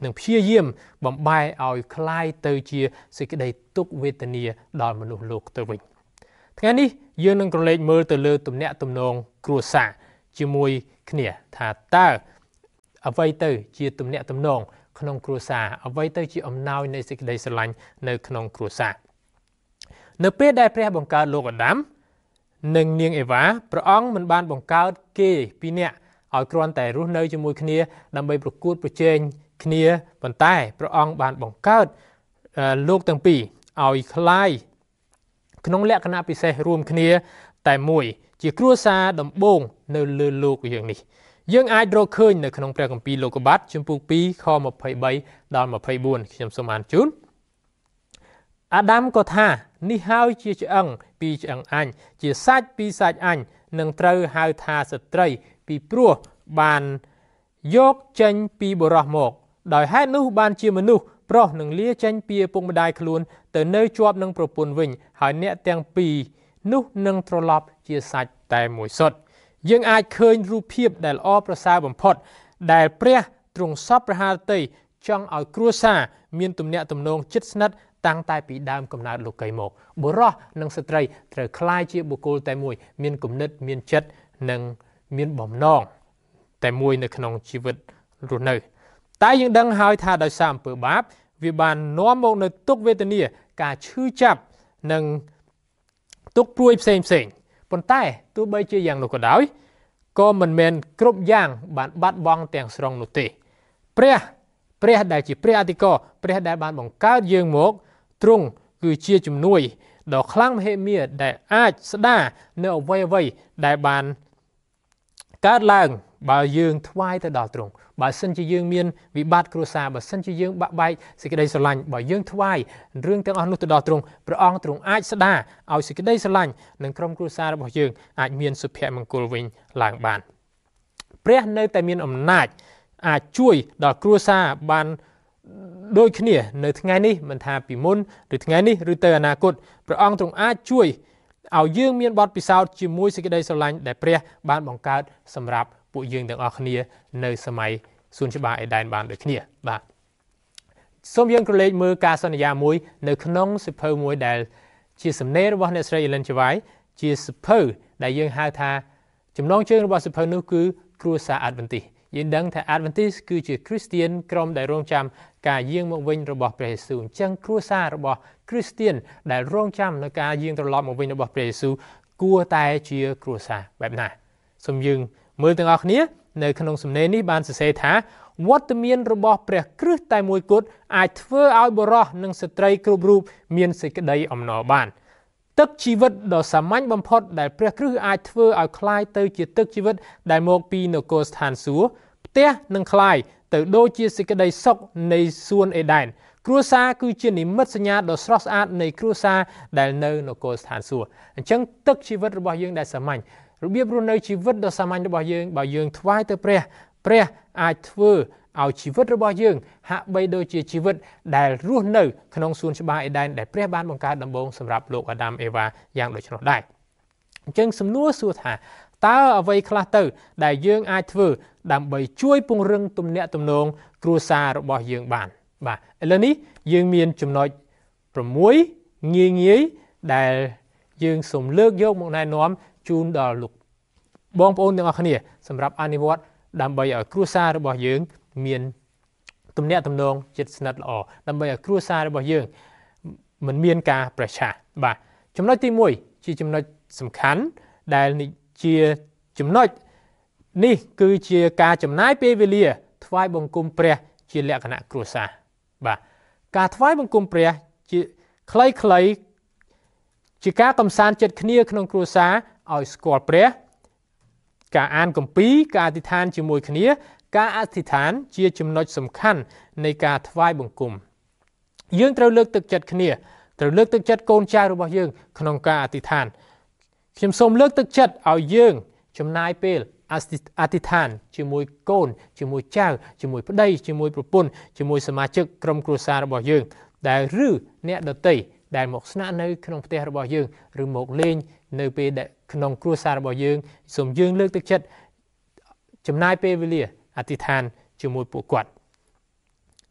D: នឹងព្យាយាមបំបែកឲ្យคล้ายទៅជាសេចក្តីទុក្ខវេទនាដល់មនុស្សលោកទៅវិញថ្ងៃនេះយើងនឹងក្រឡេកមើលទៅលើទំនាក់ទំនងគ្រួសារជាមួយគ្នាថាតើអ្វីទៅជាទំនាក់ទំនងក្នុងគ្រួសារអ្វីទៅជាអំណោយនៃសេចក្តីស្រឡាញ់នៅក្នុងគ្រួសារនៅពេលដែលព្រះបង្កើតលោកអាដាមនិងនាងអេវ៉ាព្រះអង្គមិនបានបង្កើតគេពីរនាក់ឲ្យគ្រាន់តែរស់នៅជាមួយគ្នាដើម្បីប្រកួតប្រជែងគ្នាប៉ុន្តែព្រះអង្គបានបង្កើតលោកទាំងពីរឲ្យคล้ายក្នុងលក្ខណៈពិសេសរួមគ្នាតែមួយជាគ្រួសារដំបូងនៅលើលោកយើងនេះយើងអាចរកឃើញនៅក្នុងព្រះគម្ពីរលោកុបាទជំពូកពីរខម្ភៃបីដល់ម្ភៃបួនខ្ញុំសូមអានជូនអាដាមក៏ថានេះហើយជាឆ្អឹងពីឆ្អឹងអញជាសាច់ពីសាច់អញនឹងត្រូវហៅថាស្ត្រីពីព្រោះបានយកចេញពីបុរសមកដោយហេតុនោះបានជាមនុស្សប្រុសនឹងលាចេញពីឪពុកម្ដាយខ្លួនទៅនៅជាប់នឹងប្រពន្ធវិញហើយអ្នកទាំងពីរនោះនឹងត្រឡប់ជាសាច់តែមួយសុទ្ធយើងអាចឃើញរូបភាពដែលល្អប្រសើរបំផុតដែលព្រះទ្រង់សពព្រះハរតីចង់ឲ្យគ្រួសារមានទំនាក់ទំនងជិតស្និទ្ធតាំងតែពីដើមកំណើតលោកីមកបុរសនិងស្ត្រីត្រូវคล้ายជាបុគ្គលតែមួយមានគំនិតមានចិត្តនិងមានបំណងតែមួយនៅក្នុងជីវិតរស់នៅតែយើងដឹងហើយថាដោយសារអំពើបាបវាបាននាំមកនៅទុក្ខវេទនាការឈឺចាប់និងទុក្ខព្រួយផ្សេងផ្សេងប៉ុន្តែទោះបីជាយ៉ាងនោះក៏ដោយក៏មិនមែនគ្រប់យ៉ាងបានបាត់បង់ទាំងស្រុងនោះទេព្រះព្រះដែលជាព្រះអធិការព្រះដែលបានបង្កើតយើងមកទ្រង់គឺជាជំនួយដ៏ខ្លាំងមហិមាដែលអាចស្ដារនៅអ្វីអ្វីដែលបានកើតឡើងបើយើងថ្វាយទៅដល់ទ្រង់បើសិនជាយើងមានវិបត្តិគ្រួសារបើសិនជាយើងបាក់បែកសេចក្តីស្រឡាញ់បើយើងថ្វាយរឿងទាំងអស់នោះទៅដល់ទ្រង់ព្រះអង្គទ្រង់អាចស្ដារឲ្យសេចក្តីស្រឡាញ់និងក្រុមគ្រួសាររបស់យើងអាចមានសុភមង្គលវិញឡើងបានព្រះនៅតែមានអំណាចអាចជួយដល់គ្រួសារបានដូចគ្នានៅថ្ងៃនេះមិនថាពីមុនឬថ្ងៃនេះឬទៅអនាគតព្រះអង្គទ្រង់អាចជួយឲ្យយើងមានបទពិសោធន៍ជាមួយសេចក្តីស្រឡាញ់ដែលព្រះបានបង្កើតសម្រាប់ពួកយើងទាំងអស់គ្នានៅសម័យសួនច្បារអេដែនបានដូចគ្នាបាទសូមយើងក្រឡេកមើលការសន្យាមួយនៅក្នុងសិភៅមួយដែលជាសំណេររបស់អ្នកស្រី Ellen G. White ជាសិភៅដែលយើងហៅថាចំណងជើងរបស់សិភៅនោះគឺគ្រួសារ Adventist យើងដឹងថា Adventist គឺជា Christian ក្រុមដែលរងចាំការយាងមកវិញរបស់ព្រះយេស៊ូវអញ្ចឹងគ្រួសាររបស់ Christian ដែលរងចាំនៅការយាងត្រឡប់មកវិញរបស់ព្រះយេស៊ូវគួរតែជាគ្រួសារបែបណាសូមយើងមើលទាំងអស់គ្នានៅក្នុងសំណេរនេះបានសរសេរថាវត្តមានរបស់ព្រះគ្រិស្តតែមួយគត់អាចធ្វើឲ្យបុរសនិងស្ត្រីគ្រប់រូបមានសេចក្តីអំណរបានទឹកជីវិតដ៏សាមញ្ញបំផុតដែលព្រះគ្រិស្តអាចធ្វើឲ្យคล้ายទៅជាទឹកជីវិតដែលមកពីនគរស្ថានសួគ៌ផ្ទះនឹងคล้ายទៅដូចជាសេចក្តីសុខនៃសួនអេដែនគ្រួសារគឺជានិមិត្តសញ្ញាដ៏ស្រស់ស្អាតនៃគ្រួសារដែលនៅនគរស្ថានសួគ៌អញ្ចឹងទឹកជីវិតរបស់យើងដែលសាមញ្ញរបៀបរស់នៅជីវិតដ៏សាមញ្ញរបស់យើងបើយើងថ្វាយទៅព្រះព្រះអាចធ្វើឲ្យជីវិតរបស់យើងហាក់បីដូចជាជីវិតដែលរស់នៅក្នុងសួនច្បារអេដែនដែលព្រះបានបង្កើតដំបូងសម្រាប់លោកអាដាមអេវ៉ាយ៉ាងដូច្នោះដែរអញ្ចឹងសំណួរសួរថាតើអ្វីខ្លះទៅដែលយើងអាចធ្វើដើម្បីជួយពង្រឹងទំនាក់ទំនងគ្រួសាររបស់យើងបានបាទឥឡូវនេះយើងមានចំណុចប្រាំមួយងាយងាយដែលយើងសូមលើកយកមកណែនាំជូនដល់លោកបងប្អូនទាំងអស់គ្នាសម្រាប់អនុវត្តដើម្បីឲ្យគ្រួសាររបស់យើងមានទំនាក់ទំនងជិតស្និទ្ធល្អដើម្បីឲ្យគ្រួសាររបស់យើងមិនមានការប្រឆាំងបាទចំណុចទីមួយជាចំណុចសំខាន់ដែលជាចំណុចនេះគឺជាការចំណាយពេលវេលាថ្វាយបង្គំព្រះជាលក្ខណៈគ្រួសារបាទការថ្វាយបង្គំព្រះជាខ្លីៗជាការកំសាន្តចិត្តគ្នាក្នុងគ្រួសារឲ្យស្គាល់ព្រះការអានគម្ពីរការអធិដ្ឋានជាមួយគ្នាការអធិដ្ឋានជាចំណុចសំខាន់នៃការថ្វាយបង្គំយើងត្រូវលើកទឹកចិត្តគ្នាត្រូវលើកទឹកចិត្តកូនចៅរបស់យើងក្នុងការអធិដ្ឋានខ្ញុំសូមលើកទឹកចិត្តឲ្យយើងចំណាយពេលអធិដ្ឋានជាមួយកូនជាមួយចៅជាមួយប្តីជាមួយប្រពន្ធជាមួយសមាជិកក្រុមគ្រួសាររបស់យើងដែលឬអ្នកដទៃដែលមកស្នាក់នៅក្នុងផ្ទះរបស់យើងឬមកលេងនៅពេលដែលក្នុងគ្រួសាររបស់យើងសូមយើងលើកទឹកចិត្តចំណាយពេលវេលាអធិដ្ឋានជាមួយពួកគាត់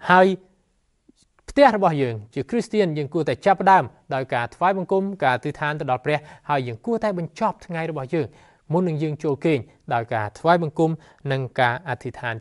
D: ហើយផ្ទះរបស់យើងជាគ្រីស្ទានយើងគួរតែចាប់ផ្ដើមដោយការថ្វាយបង្គំការអធិដ្ឋានទៅដល់ព្រះហើយយើងគួរតែបញ្ចប់ថ្ងៃរបស់យើងមុននឹងយើងចូលគេងដោយការថ្វាយបង្គំនិងការអធិដ្ឋាន